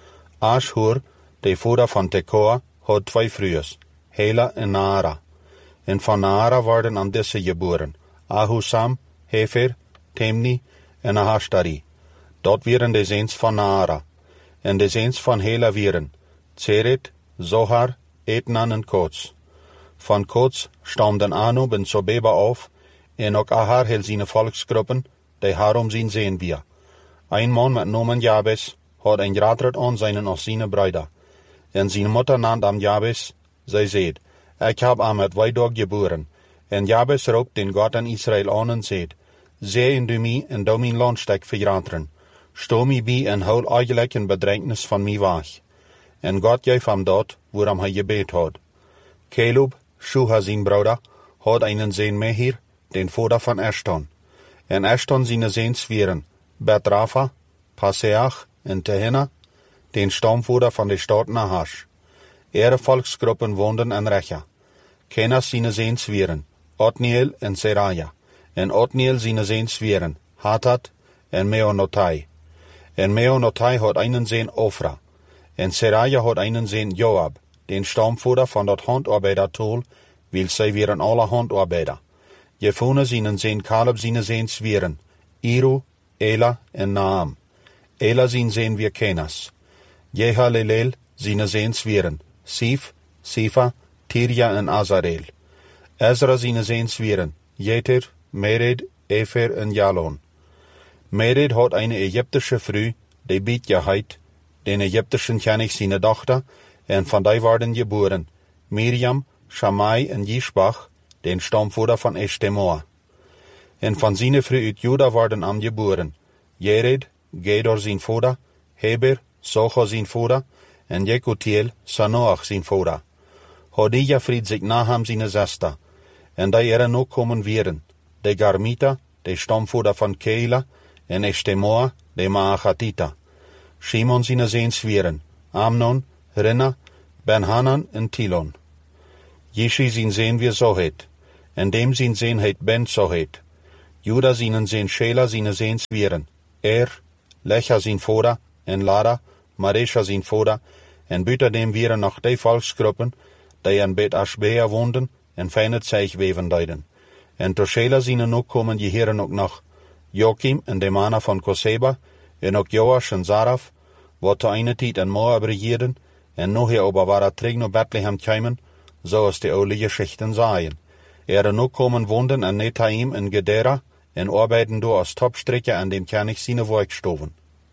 Ashur, de voerder van Tekoa, had twee vrouwen, Hela en Naara. En van Naara werden aan deze geboren Ahusam, Hefer, Temni en Ahashtari. Dat waren de zoons van Naara. En de zoons van Hela waren Tseret, Zohar, Etnan en Kots. Van Kots stamden Anub en Sobeba af, en ook Ahar heel zijn volksgroepen, die harom zijn zoon via. Een man met noemen Jabes had een jatret aan zijn als zijn bruider. En zijn moeder naamd hem Jabes. Zij zei: Ik heb hem met weidog geboren. En Jabes roept den God aan Israël aan en zei: Zij en du mij en doe mijn landstek verjateren. Sto mij bij en hou eigenlijk een bedreignis van mij weg. En God geef hem dat, waarom hij gebed had. Caleb, Shuha zijn broeder, had einen zoon Mehir, den vader van Eshton. En Eshton zijn zoons waren Betrafa, Paseach en Tehinna, den stamvoerder van de stad Nahash. Ihre volksgroepen woonden in Recha. Kenas zijn zoons waren Otniel en Seraja. En Otniel zijn zoons waren Hatat en Meonotai. En Meonotai had einen zoon Ofra. En Seraja had einen zoon Joab, den stamvoerder van dat handarbeidertool, wil zij waren alle handarbeider. Jefune zijn zoon Caleb zijn zoons waren Iru, Ela en Naam. Ela zijn zoon weer Kenas. Jehalelel zijn zoons waren Sif, Sifa, Tirja en Azarel. Ezra zijn zoons waren Jeter, Mered, Efer en Jalon. Mered had een Egyptische vrouw, die Bitja heet, den Egyptischen König zijn dochter, en van die werden geboren Miriam, Shammai en Jishbach, den stamvoerder van Eshtemoa. En van zijn vrouw uit Juda werden am geboren Jered, Gedor zijn vader, Heber, Socha zijn vader, en Jekutiel, Sanoach zijn vader. Hodija fried zich na hem zijn zester, en die er ook komen waren, de Garmita, de stamvoerder van Keila, en Eshtemoa, de Maachatita. Shimon zijn zoons waren Amnon, Rinna, Ben-Hanan en Tilon. Jeschi sin sehen wir so het. En dem sin sehen het Ben so het. Juda sinen sehen Schela sine sehens vieren. Er, Lecha sin Foda, en Lada, Maresha sin Foda, en buiten dem vieren nog de volksgroepen, die in Bet Ashbea woonden, en fijne zeig weven deiden. En to Schela sine ook komen je heren ook nog Joachim en de mannen van Koseba, en ook Joash en Zaraf, wat te eine tijd in Moab regierden, en nog hier ober waar terug naar Bethlehem kwamen, zoals de oude geschichten zeien. Er ook komen woonden in Netaim en Gedera, en arbeiten door als topstrekker aan dem König sine werkstoven.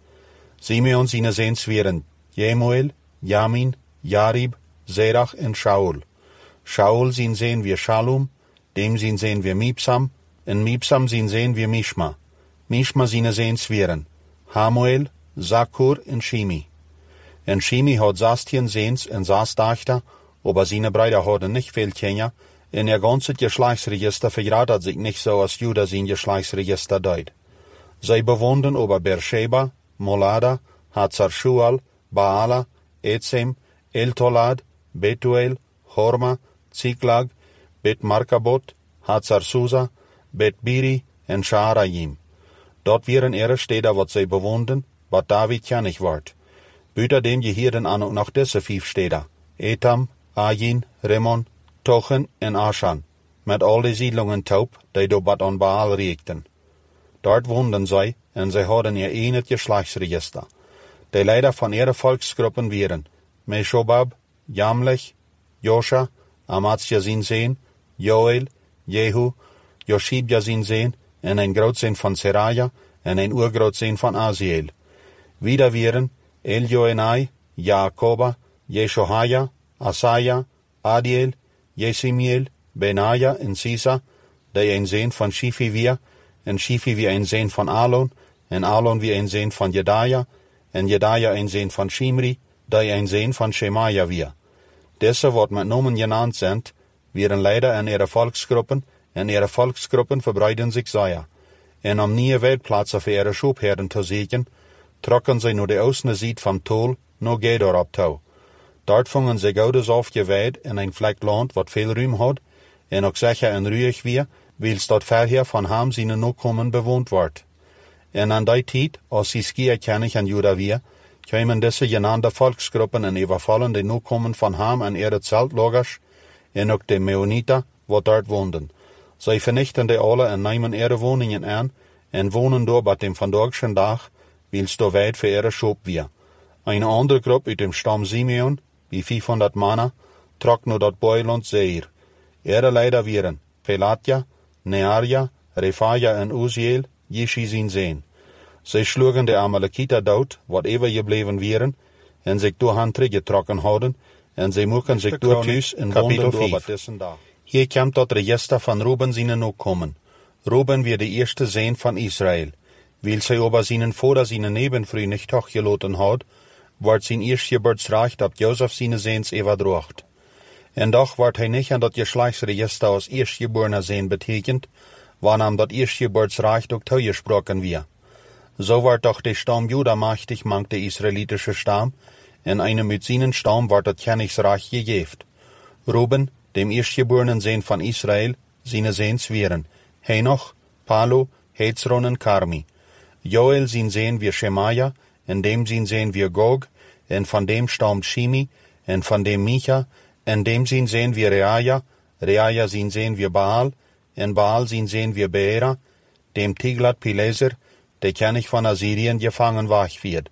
Simeon sine seens wären Jemuel, Jamin, Jarib, Zerach en Shaul. Shaul sin sehen wir Shalom, dem sin sehen wir Mibsam, en Mibsam sin sehen wir Mishma. Mishma sine seens wären Hamuel, Zakur en Shimi. En Shimi had zastien seens en zas dachter, aber sine Brüder hadden nicht viel Kinder, en ihr ganzes Geschlechtsregister verratet sich nicht so, als Juda sein Geschlechtsregister deut. Sie bewoonden ober Beersheba, Molada, Hazar-Shual, Baala, Ezem, El-Tolad, Betuel, Horma, Ziklag, Bet-Markabot, Hazar-Susa, Bet-Biri en Shaarayim. Dort wären ihre Städte, wat sie bewoonden, wat David König ward. Büter dem gehirden an und nach diese fünf Städte, Etam, Ajin, Rimmon, Tochen en Aschan, met al die Siedlungen taub, die do bat an Baal riekten. Dort woonden sie, en sie hadden ihr enet Geschlechtsregister. Die Leiter von ihren Volksgruppen wären Meshobab, Jamlech, Joscha, Amatzia sin Sehen, Joel, Jehu, Joshibja sin Sehen, en ein Grootsein von Seraja, en ein Urgrootsein von Asiel. Wieder wären Eljoenai, Jakoba, Jeshohaja, Asaja, Adiel, Jesimiel, Benaja en Sisa, die ein Sehn von Shifi wir, en Shifi wie ein Sehn von Alon, en Alon wie ein Sehn von Jedaja, en Jedaja ein Sehn von Shimri, die ein Sehn von Shemaja wir. Diese, wat met Nomen genannt sind, wären leider in ihre Volksgruppen, en ihre Volksgruppen verbreiten sich sehr. En om nieuwe Weltplätze für ihre Schubherden zu sichern, trokken sie nur die Außenseite vom Tol, no Gedor abtau. Dort fungen sie gaudes aufgeweid in ein Fleck Land, wat viel Ruhm hat, en auch sicher en ruhig wir, wils dort verher von Ham seine Nachkommen bewohnt ward. En an die Zeit, als sie Skia König an Juda wir, kämen diese genannte Volksgruppen en überfallen die Nachkommen von Ham an ihre Zeltlagers, en auch die Meoniter, wat dort woonden. Sie vernichten die alle en nehmen ihre Wohnungen an, en wohnen dort bei dem vandagschen Tag, wils do weit für ihre Schub wir. Eine andere Gruppe uit dem Stamm Simeon, wie vierhundert Mann, trok nur dat Beuland Seir. Ihre Leiter wären Pelatja, Nearja, Refaja en Uziel, Jeschi sin Sehen. Sie schlugen die Amalekiter dood, wat ever gebleven wären, en sich doorhand teruggetrokken hadden, en sie moeken sich door thuis in Kapitel vijf. Hier komt dat Register van Ruben seine Nachkommen. Ruben wird die erste Sehn von Israel. Weil sie aber seinen Vater seine Nebenfrau nicht hochgeladen hat, ward sein Erstgeburtsrecht ab Josef seine Sehns überdracht. En doch ward hij nicht an dat Geschlechtsregister als Erstgeborener Sehn betekend, wanneer dat Erstgeburtsrecht ook toegesproken wir. So ward doch der Stamm Juda machtig mank der israelitische Stamm, en einem mit seinen Stamm ward dat Königsreich gegeft. Ruben, dem erstgeborenen Sehn von Israel, seine Sehns wären Henoch, Palu, Hezron en Karmi. Joel sin Sehn wir Shemaja, en dem sin Sehn wir Gog, en von dem stammt Shimi, en von dem Micha, en dem sin Sehn wir Reaja, Reaja sin Sehn wir Baal, en Baal sin Sehn wir Beera, dem Tiglat-Pileser, der König von Assyrien gefangen wach wird.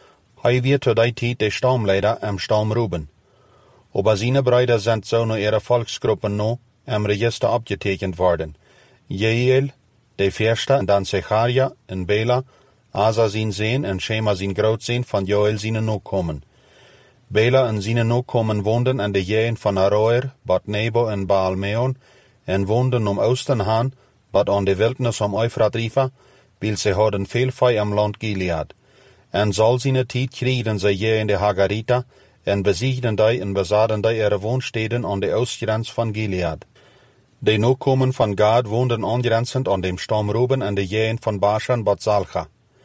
Hei wird zu der Zeit der Stammleiter am Stamm Ruben. Aber seine Brüder sind so nur ihre Volksgruppen noch am Register abgetekent worden. Jeiel, der Fürste, und dann Zecharia, und Bela, Asa sin Sehn, und Shema sin Grootsein von Joel seine Nachkommen. Bela und seine Nachkommen wohnten an der Jähen von Aroer, Bad Nebo und Baal-Meon, und wohnten um Osten han, Bad an der Wildnis am Euphrat Rifa, weil sie hadden viel Fei am Land Gilead. En soll seine Tijd kriegen sie je in de Hagarita, en besiegden die en besaden die ihre Wohnstätten an der Ostgrenz von Gilead. Die Nachkommen von Gad wohnten angrenzend an dem Stamm Ruben an der Jähen von Baschan Bad Salcha.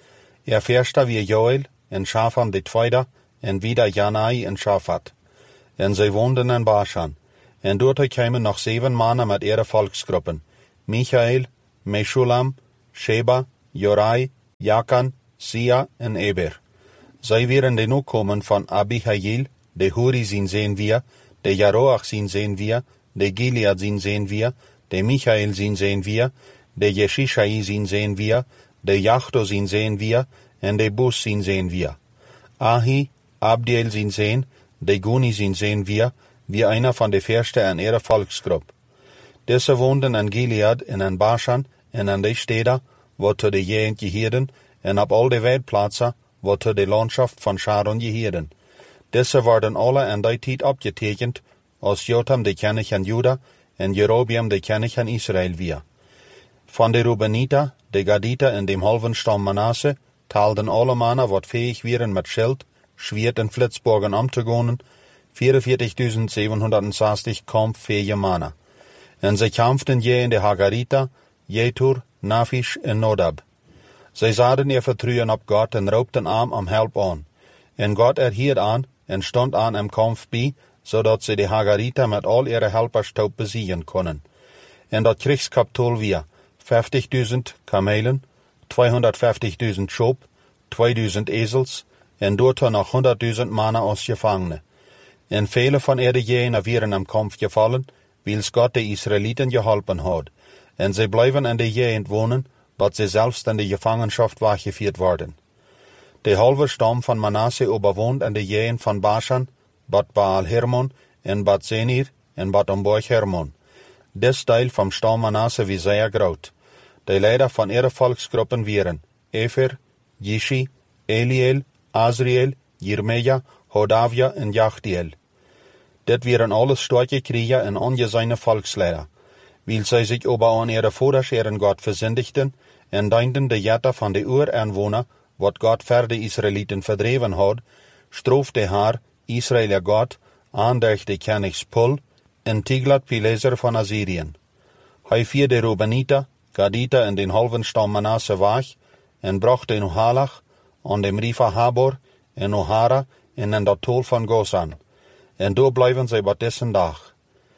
Er Fürste wie Joel, en Schafam de Zweiter, en wieder Janai en Schafat. En sie wohnten in Baschan. En dort kwamen nog zeven mannen met ihre volksgroepen, Michael, Meshulam, Sheba, Jorai, Jakan, Sia en Eber. Zij waren de nakomen van Abihail, de Huri zien zijn wir, de Jaroach zien zijn wir, de Gilead zien zijn wir, de Michael zien zijn wir, de Jeshishai zien zijn wir, de Jachto zien zijn wir, en de Bus zien zijn wir. Ahi, Abdiel zien zijn, de Guni zien zijn wir, wie einer von de Verste an ihrer Volksgruppe. Diese woonden in Gilead en in Bashan en an de steden, wat de Gegend gehielden, en op al de weidplaatsen, wat de Landschaft van Sharon gehielden. Diese worden alle in die tijd opgetekend, als Jotam de König an Juda en Jerobeam de König an Israel wir. Von de Rubenita, de Gadita en dem halben Stamm Manasse, taalden alle mannen wat fähig waren met Schild, Schwert en Flitzbogen om te gaan, vierundvierzigtausend zevenhonderdzestig kampffähige mannen. En zij kämpften je in de Hagarita, Jetur, Nafish en Nodab. Zij zaden ihr Vertrauen op Gott en roepten aan om help aan. En Gott erhielt aan en stond aan im Kampf bij, zodat ze de Hagarita met al ihre Helpers taub besiegen konden. En dat Kriegskapitol wir vijftigduizend Kamelen, tweehonderdvijftigduizend Schop, tweeduizend Esels en dort nog honderdduizend mannen als Gefangene. En vele van ihre jenen waren im Kampf gefallen, wils Gott de Israeliten geholpen had. En zij blijven in de Gegend wohnen, dat ze selbst in de Gefangenschaft weggeführt worden. De halve stam van Manasse überwohnt in de Gegend van Bashan, Bad Baal Hermon en Bad Senir en Bad Omborg Hermon. Des Teil vom Stamm Manasse wie sehr groot. De Leiter van ihre Volksgruppen waren Efer, Jishi, Eliel, Azriel, Jirmeja, Hodavia en Jachdiel. Dit waren alles starke Krieger en ongezeine Volksleider, weil zij zich aber an ihre Vorderscheren Gott versündigten en dienten de Jätter van de Uranwohner, wat Gott ver de Israeliten verdreven had, strofte haar, Israël Gott, aan durch de Königs Pul en Tiglat-Pileser van Assyrien. Hij vier de Rubenita, Gadita en den halven Stamm Manasse weg en bracht de Nohalach aan dem Rifa Habor en Ohara en in dat tol van Gozan. En door blijven zij wat dessen dag.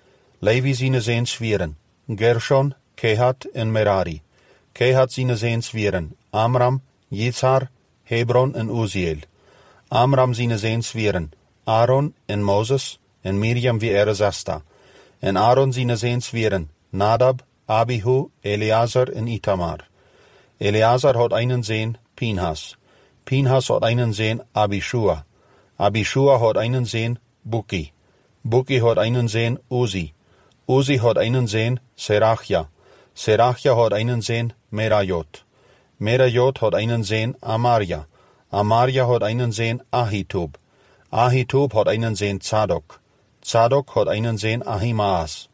Levi zijn zeens vieren, Gershon, Kehat en Merari. Kehat zijn zeens vieren, Amram, Yitzhar, Hebron en Uziel. Amram zijn zeens vieren, Aaron en Moses en Miriam wie ihre zesta. En Aaron zijn zeens vieren, Nadab, Abihu, Eleazar en Itamar. Eleazar had einen Sohn, Pinhas. Pinhas had einen Sohn, Abishua. Abishua had einen Sohn, Buki. Buki had einen Sohn, Uzi. Uzi had einen Sohn, Serachia. Serachia had einen Sohn, Merajot. Merajot had einen Sohn, Amaria. Amaria had einen Sohn, Ahitub. Ahitub had einen Sohn, Zadok. Zadok had einen Sohn, Ahimaas.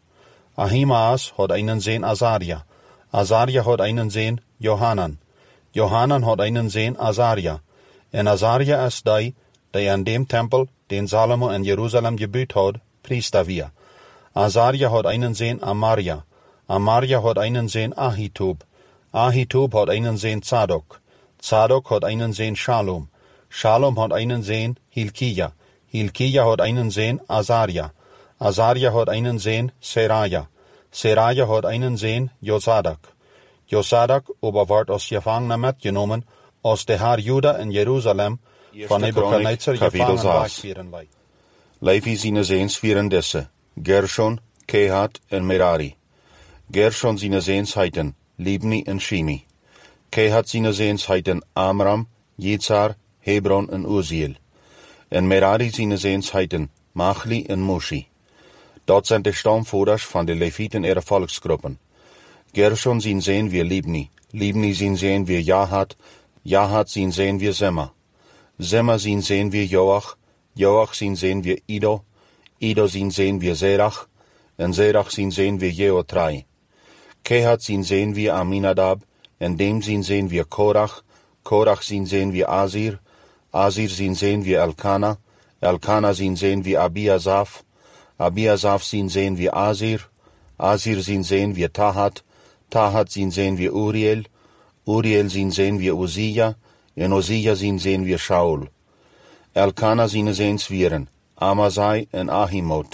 Ahimaas had einen Sohn, Azaria. Azaria had einen Sohn, Johanan. Johanan had einen Sohn, Azaria. En Azaria is die, die an dem Tempel, den Salomo in Jerusalem gebaut had, Priester wir. Azaria had einen Sohn, Amaria. Amaria had einen Sohn, Ahitub. Ahitub had einen Sohn, Zadok. Zadok had einen Sohn, Shalom. Shalom had einen Sohn, Hilkia. Hilkia had einen Sohn, Azaria. Azaria had einen Sohn, Seraja. Seraja had einen Sohn, Josadak. Josadak aber ward als Gefangener mitgenommen, als de haar Juda in Jerusalem van Nebuchadnezzar gevangen wegvieren lei. Levi zijn zeens vieren disse, Gershon, Kehat en Merari. Gershon zijn zeens heiten, Libni en Shimi. Kehat zijn zeens heiten, Amram, Yitzhar, Hebron en Uziel. En Merari zijn zeens heiten, Machli en Mushi. Dat zijn de stamvoerders van de Levieten ihrer Volksgruppen. Gershon zien zijn wir Libni, Libni zien zijn wir Jahat, Jahat zien zijn wir Zemma. Zemma zien zijn wir Joach, Joach zien zijn wir Ido, Ido zien zijn wir Zerach, en Zerach zien zijn wir Jeotrai. Kehat zien zijn wir Aminadab, en dem zien zijn wir Korach, Korach zien zijn wir Azir, Azir zien zijn wir Elkana, Elkana zien zijn wir Abiasaf, Abiasaf zien zijn wir Azir, Azir zien zijn wir Tahat, Tahat zien zijn wir Uriel, Uriel zien zijn wir Uzia, en Uzia zien zijn wir Shaul. Elkana zien zijn vieren, Amasai en Ahimot,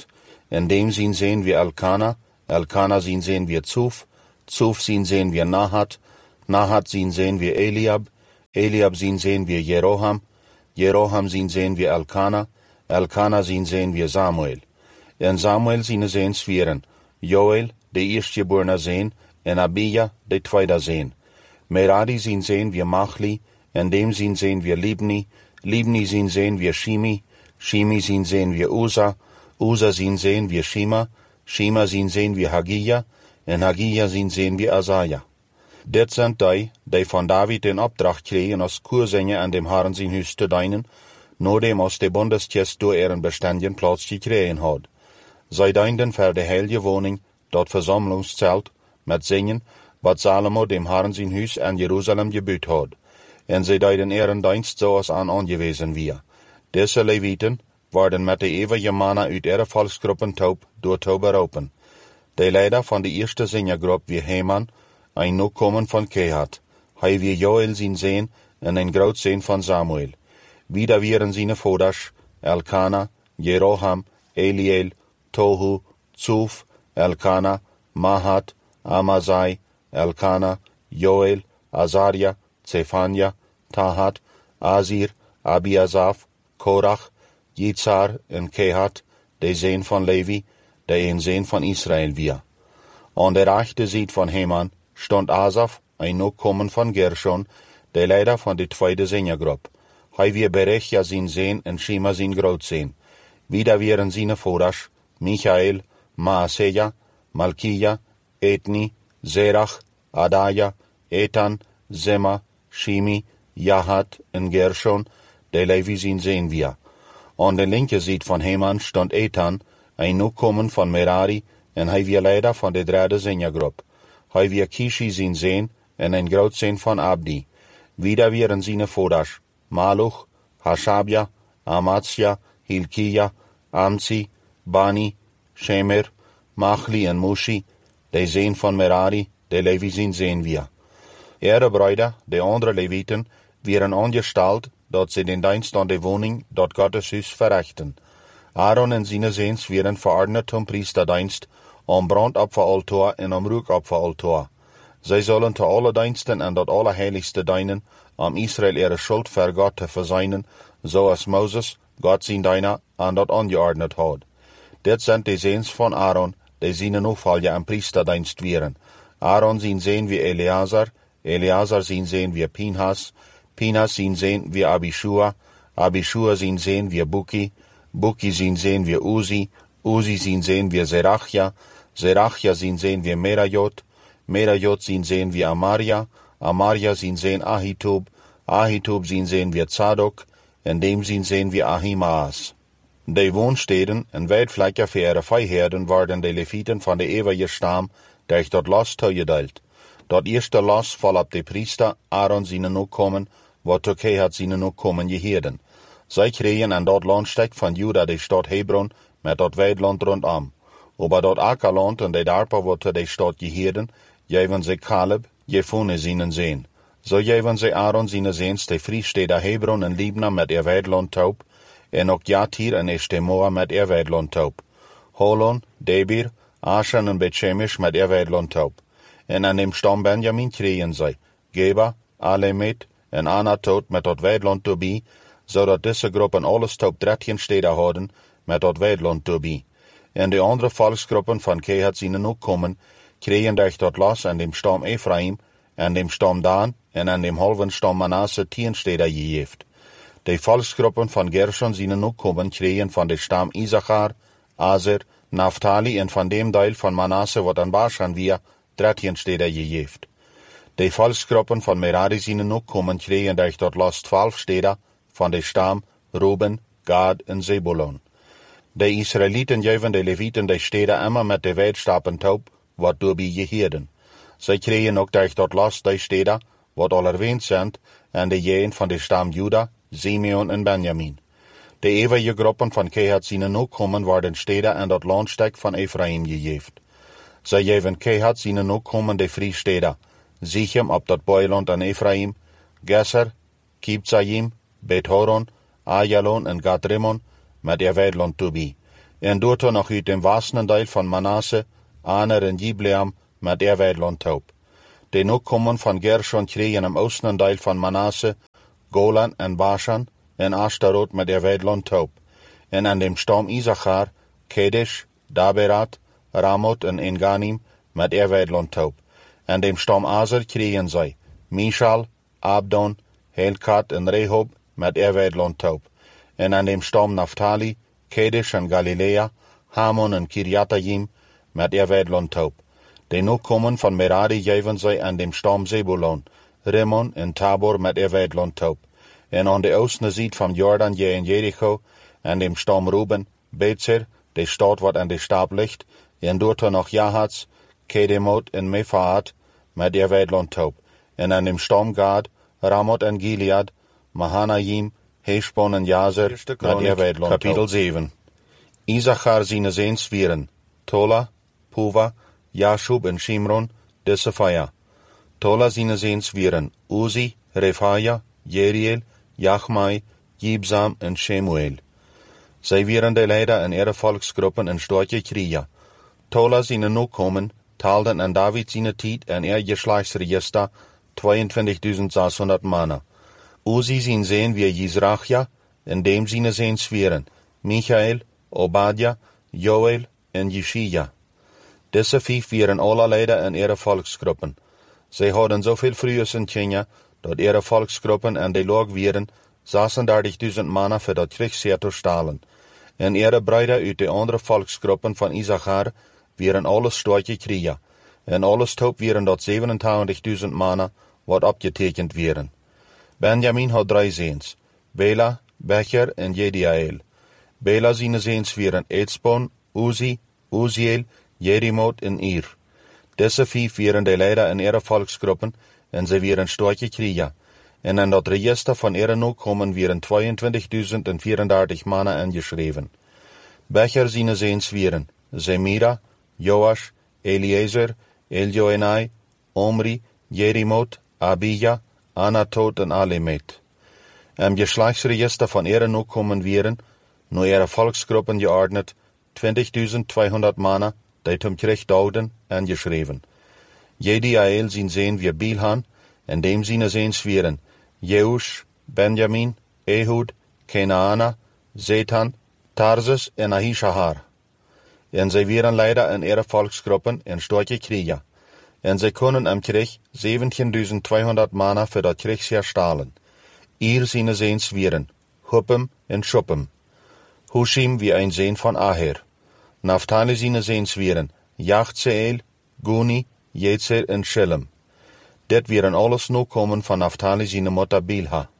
In dem zien sehen wir Elkana, Elkana zien sehen wir Zuf, Zuf zien sehen wir Nahat, Nahat zien sehen wir Eliab, Eliab zien sehen wir Jeroham, Jeroham zien sehen wir Elkana, Elkana zien sehen wir Samuel. En Samuel zien sehen svieren, Joel, de eerstgeborene zeen, en Abia, de tweede zeen. Merari zien sehen wir Machli, en dem zien sehen wir Libni, Libni zien sehen wir Shimi, Shimi zien sehen wir Uza, Uza zien sehen wir Shima, Shima zien sehen wir Hagia, en Hagia zien sehen wir Asaja. Dit zijn die, die van David in opdracht kregen als koerzingen aan dem Herren zijn huis te dienen, noordem als de bondestjes door er een bestandje plaats gekregen had. Zij dienden voor de heilige woning, dat verzamelingszelt, met zingen, wat Salomo dem Herren zijn huis aan Jeruzalem gebuut had. En zij deden er een dienst zoals aan aangewezen weer. Deze Levieten worden met de eeuwige mannen uit de volksgroepen taub door taub beroepen. De leider van de eerste zingergroep weer Heman, een nakomen van Kehat. Hij weer Joel zien zijn en een groot zijn van Samuel. Wieder wieren zijn vaders, Elkana, Jeroham, Eliel, Tohu, Zuf, Elkana, Mahat, Amazai, Elkana, Joel, Azaria, Zephania, Tahat, Azir, Abiasaf, Korach, Yitzhar en Kehat, de zeen van Levi, de een zeen van Israël weer. Aan de rechterzijde van Heman stond Asaf, een nakomen van Gershon, de leider van de tweede zingergroep. Hij weer Berechia zijn zeen en Shima zijn grootzeen. Wieder wieren zijn vaders, Michael, Maaseja, Malkia, Etni, Zerach, Adaya, Etan, Zema, Shimi, Jahat en Gershon, de Levi zijn zeen weer. Aan de linkerzijde van Heman stond Etan, een nakomen van Merari, en hij weer leider van de derde zingergroep. Hij weer Kishi zijn zeen en een grootzeen van Abdi. Wieder wieren zijn vaders, Maluch, Hashabia, Amatsja, Hilkia, Amtsi, Bani, Shemer, Machli en Mushi, de zeen van Merari, de Levi zijn zeen weer. Ihre Brüder, de andere Levieten, werden angesteld dat ze den dienst aan de woning dat Gottes huis verrichten. Aaron en zijn zeens werden verordnet zum priesterdienst, om brandopferaltaar en om rookopferaltaar. Zij zullen te alle diensten en dat allerheiligste dienen, om Israël ihre schuld voor God te verzeinen, zoals Moses, God zijn dienaar, aan dat aangeordnet had. Dit zijn de zeens van Aaron, die zijn opvolger en priesterdienst werden. Aaron zijn zeen wie Eleazar, Eleazar zijn zeen wie Pinhas, Pinhas zijn zeen wie Abishua, Abishua zijn zeen wie Buki, Buki zijn zeen wie Uzi, Uzi zijn zeen wie Zerachia, Zerachia zijn zeen wie Merajot, Merajot zijn zeen wie Amaria, Amaria zijn zeen Ahitub, Ahitub zijn zeen wie Tzadok, en dem zijn zeen wie Ahimaas. De woonsteden en wijdvlekken voor ihre vijherden worden de Levieten van de eeuwige stam durch dat los toegedeeld. Dat eerste los val op de priester Aaron zijn nakomen, wat tot Kehat zijn nakomen geheerden. Zij kregen aan dat landstek van Juda de stad Hebron met dat weidland rondom. Over dat akkerland en de darpa wordt de stad geheerden, geven ze Caleb, Jefune zijn zeen. Zo geven ze Aaron zijn zeens de vriesteden Hebron en Libna met ihr weidland taub, en ook Jatir en Eshtemoa met ihr weidland taub. Holon, Debir, Ashan en Bethshemesh met ihr weidland taub. En aan dem stam Benjamin kregen zij Geba, Alemet en Anatot met dat weidland toebie, zodat deze groepen alles taub dertien steden hadden met dat weidland toebie. En de andere volksgroepen van Kehat zijn ook komen, kregen durch dat los aan dem stam Ephraim, aan dem stam Dan en aan dem halven stam Manasse tien steden gegeven. De volksgroepen van Gershon zijn ook komen, kregen van de stam Issachar, Aser, Naphtali en van dem deel van Manasse wat aan Bashan weer dertien steden gegeven. De volksgroepen van Merari zijn ook komen, kregen durch dat los twaalf steden van de stam Ruben, Gad en Zebulon. De Israëlieten geven de Levieten de steden immer met de weidstappen taub, wat doorbij geheerden. Zij kregen ook durch dat los de steden, wat al erwähnt zijn, en de jeen van de stam Juda, Simeon en Benjamin. De eeuwige groepen van Kehat zijn ook komen, worden steden en dat landstek van Ephraim gegeven. Zij geven Kehat zijn ook komen de vriesteden, Sichem op dat boeiland aan Ephraim, Gesser, Kibzayim, Bet-Horon, Ayalon en Gad-Rimmon, met ihr weidland toebie. en doorto nog uit den westendeel van Manasse, Aner en Gibleam met Erweidland op. De nakomen van Gershon kregen im oostendeel van Manasse, Golan en Bashan, en Ashtarot met Erweidland op. En aan dem stam Issachar, Kedesh, Daberat, Ramoth en Enganim met Erweidland op. En dem stam Aser kregen zij Mishal, Abdon, Helkat en Rehob met Erweidland op. En aan dem stam Naphtali, Kedesh en Galilea, Hamon en Kiriatayim met Erweidland op. De nakomen van Merari geven zij aan dem stam Zebulon, Rimmon en Tabor met Erweidland op. En aan de oostende zijde van Jordan je en Jericho, en dem stam Ruben, Betzer, de stad wat aan de stap ligt, en doorto nog Jahats, Kedemot en Mefaat met Erweidland op. En aan dem stam Gad, Ramoth en Gilead, Mahanaim, Heshbon en Jazer met Erweidland op. Kapitel zeven. Issachar zijn zeensvieren, Tola, Puva, Jashub en Shimron, de Sephaya. Tola zijn zeensvieren, Uzi, Refaia, Jeriel, Jachmai, Jibzam en Shemuel. Zij vieren de leider en ihre volksgroepen en stortje Kriya. Tola zijn nakomen, taalden aan David zijn tijd en er geslachtsregister tweeëntwintigduizend zeshonderd mannen. Uzi zijn zeen wie Yisrachia, en dem zijn zeensvieren, Michael, Obadja, Joel en Jeshia. Deze vijf vieren alle leider en ihre volksgroepen. Zij hadden zoveel vrouwen en kinderen, dat ihre volksgroepen en de log vieren zesendertigduizend mannen voor dat krigsheer te stalen. En ihre bruiden uit de andere volksgroepen van Issachar vieren alles stortje Kriya. En alles top vieren dat zevenentwintigduizend mannen wat opgetekend vieren. Benjamin had drie zeens, Bela, Becher en Jediael. Bela zijn zeens vieren Etzbon, Uzi, Uziel, Jerimoth en Ir. Deze vijf vieren de leider en ihre volksgroepen en ze vieren stortje Kriya. En in dat register van ihre nakomen vieren tweeëntwintigduizend vierendertig mannen ingeschreven. Becher zijn zeens vieren, Zemira, Joash, Eliezer, Eljoenai, Omri, Jerimoth, Abija, Anatot en Alemet. Im geslachtsregister van ihre nakomen vieren, nu ihre volksgroepen geordnet, twintigduizend tweehonderd mannen, die zum Krieg douden en geschreven. Jediael zijn zeen weer Bilhan, en dem zijn zeens vieren, Jeush, Benjamin, Ehud, Kenaana, Zetan, Tarsus en Ahishahar. En zij vieren leider in ihre volksgroepen en stortje Kriya. En zij kunnen im Krieg zeventienduizend tweehonderd mannen voor dat krigsheer stalen. Hier zijn zeens vieren, Huppim en Shuppim. Hushim wie een zeen van Aher. Naphtali zijn zeens vieren, Jachtseel, Guni, Jetzer en Shillem. Dit vieren alles nakomen van Naphtali zijn moeder Bilha.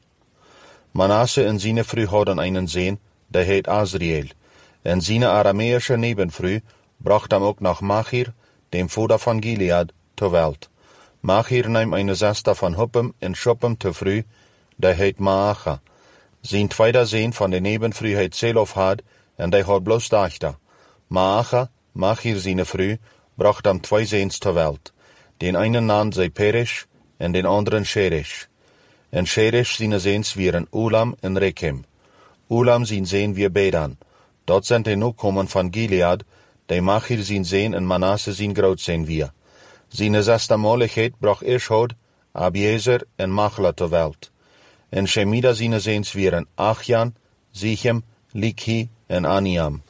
Manasse en zijn vrouw hadden een zeen, die heet Azriel. En zijn Arameische nebenvrouw bracht hem ook nach Machir, dem vader van Gilead, ter welt. Machir nam een zester van Huppim en Shuppim te vrouw, die heet Maacha. Zijn tweede zeen van de nebenvrouw heet Zelofhad, en die had bloos dochter. Maacha, Machir zijn vrouw, bracht hem twee zeens ter welt. Den einen naam zij Peresh, en den anderen Sheresh. En Sheresh zijn zeens vieren Ulam en Rekem. Ulam zijn zeen weer Bedan. Dat zijn de nakomen van Gilead, die Machir zijn zeen en Manasse zijn groot zijn weer. Zijn zesde moligheid bracht Ishod, Abiezer en Machla ter welt. En Shemida zijn zeens vieren Achjan, Zichem, Likhi en Aniam.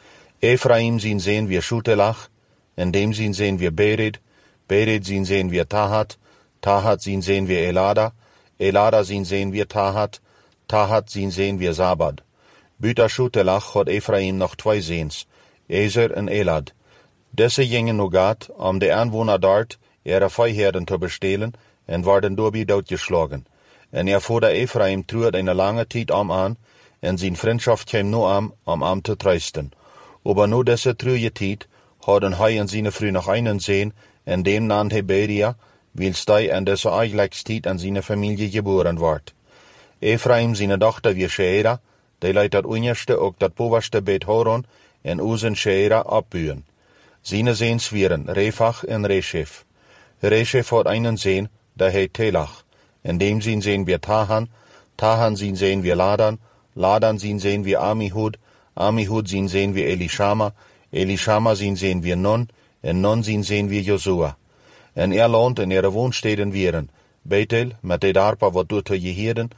Ephraim zijn zeen weer Shutelach, en dem zijn zeen weer Bered, Bered zien zeen weer Tahat, Tahat zien zeen weer Elada, Elada zien zeen weer Tahat, Tahat zien zeen weer Zabad. Buiten Shutelach had Ephraim nog twee zeens, Ezer en Elad. Deze gingen nog gaat om de aanwoner dort ihre vijherden te bestelen en werden daarbij doodgeslagen. En er voerde Ephraim truert een lange tijd om aan, en zijn vriendschap kwam nu aan om hem te troosten. Aber nu deze treurige tijd hadden hij en zijn vrouw nog einen zeen, en dem naam Heberia, wils hij in deze eigenlijkstijd aan zijn familie geboren wordt. Ephraim zijn dochter weer Sheera, die leidt dat onderste ook dat bovenste Beit Horon en Uzen Sheera opbuien. Zijn zeens vieren Refach en Reshef. Reshef had einen zeen, die heet Telach, en dem zijn zeen weer Tahan, Tahan zijn zeen weer Ladan, Ladan zijn zeen weer Amihud, Amihud zien sehen wir Elishama, Elishama zien sehen wir Nun, en Nun zien sehen wir Josua. En er land en ihre woonsteden wieren Bethel met de daarpa wat doet je heden,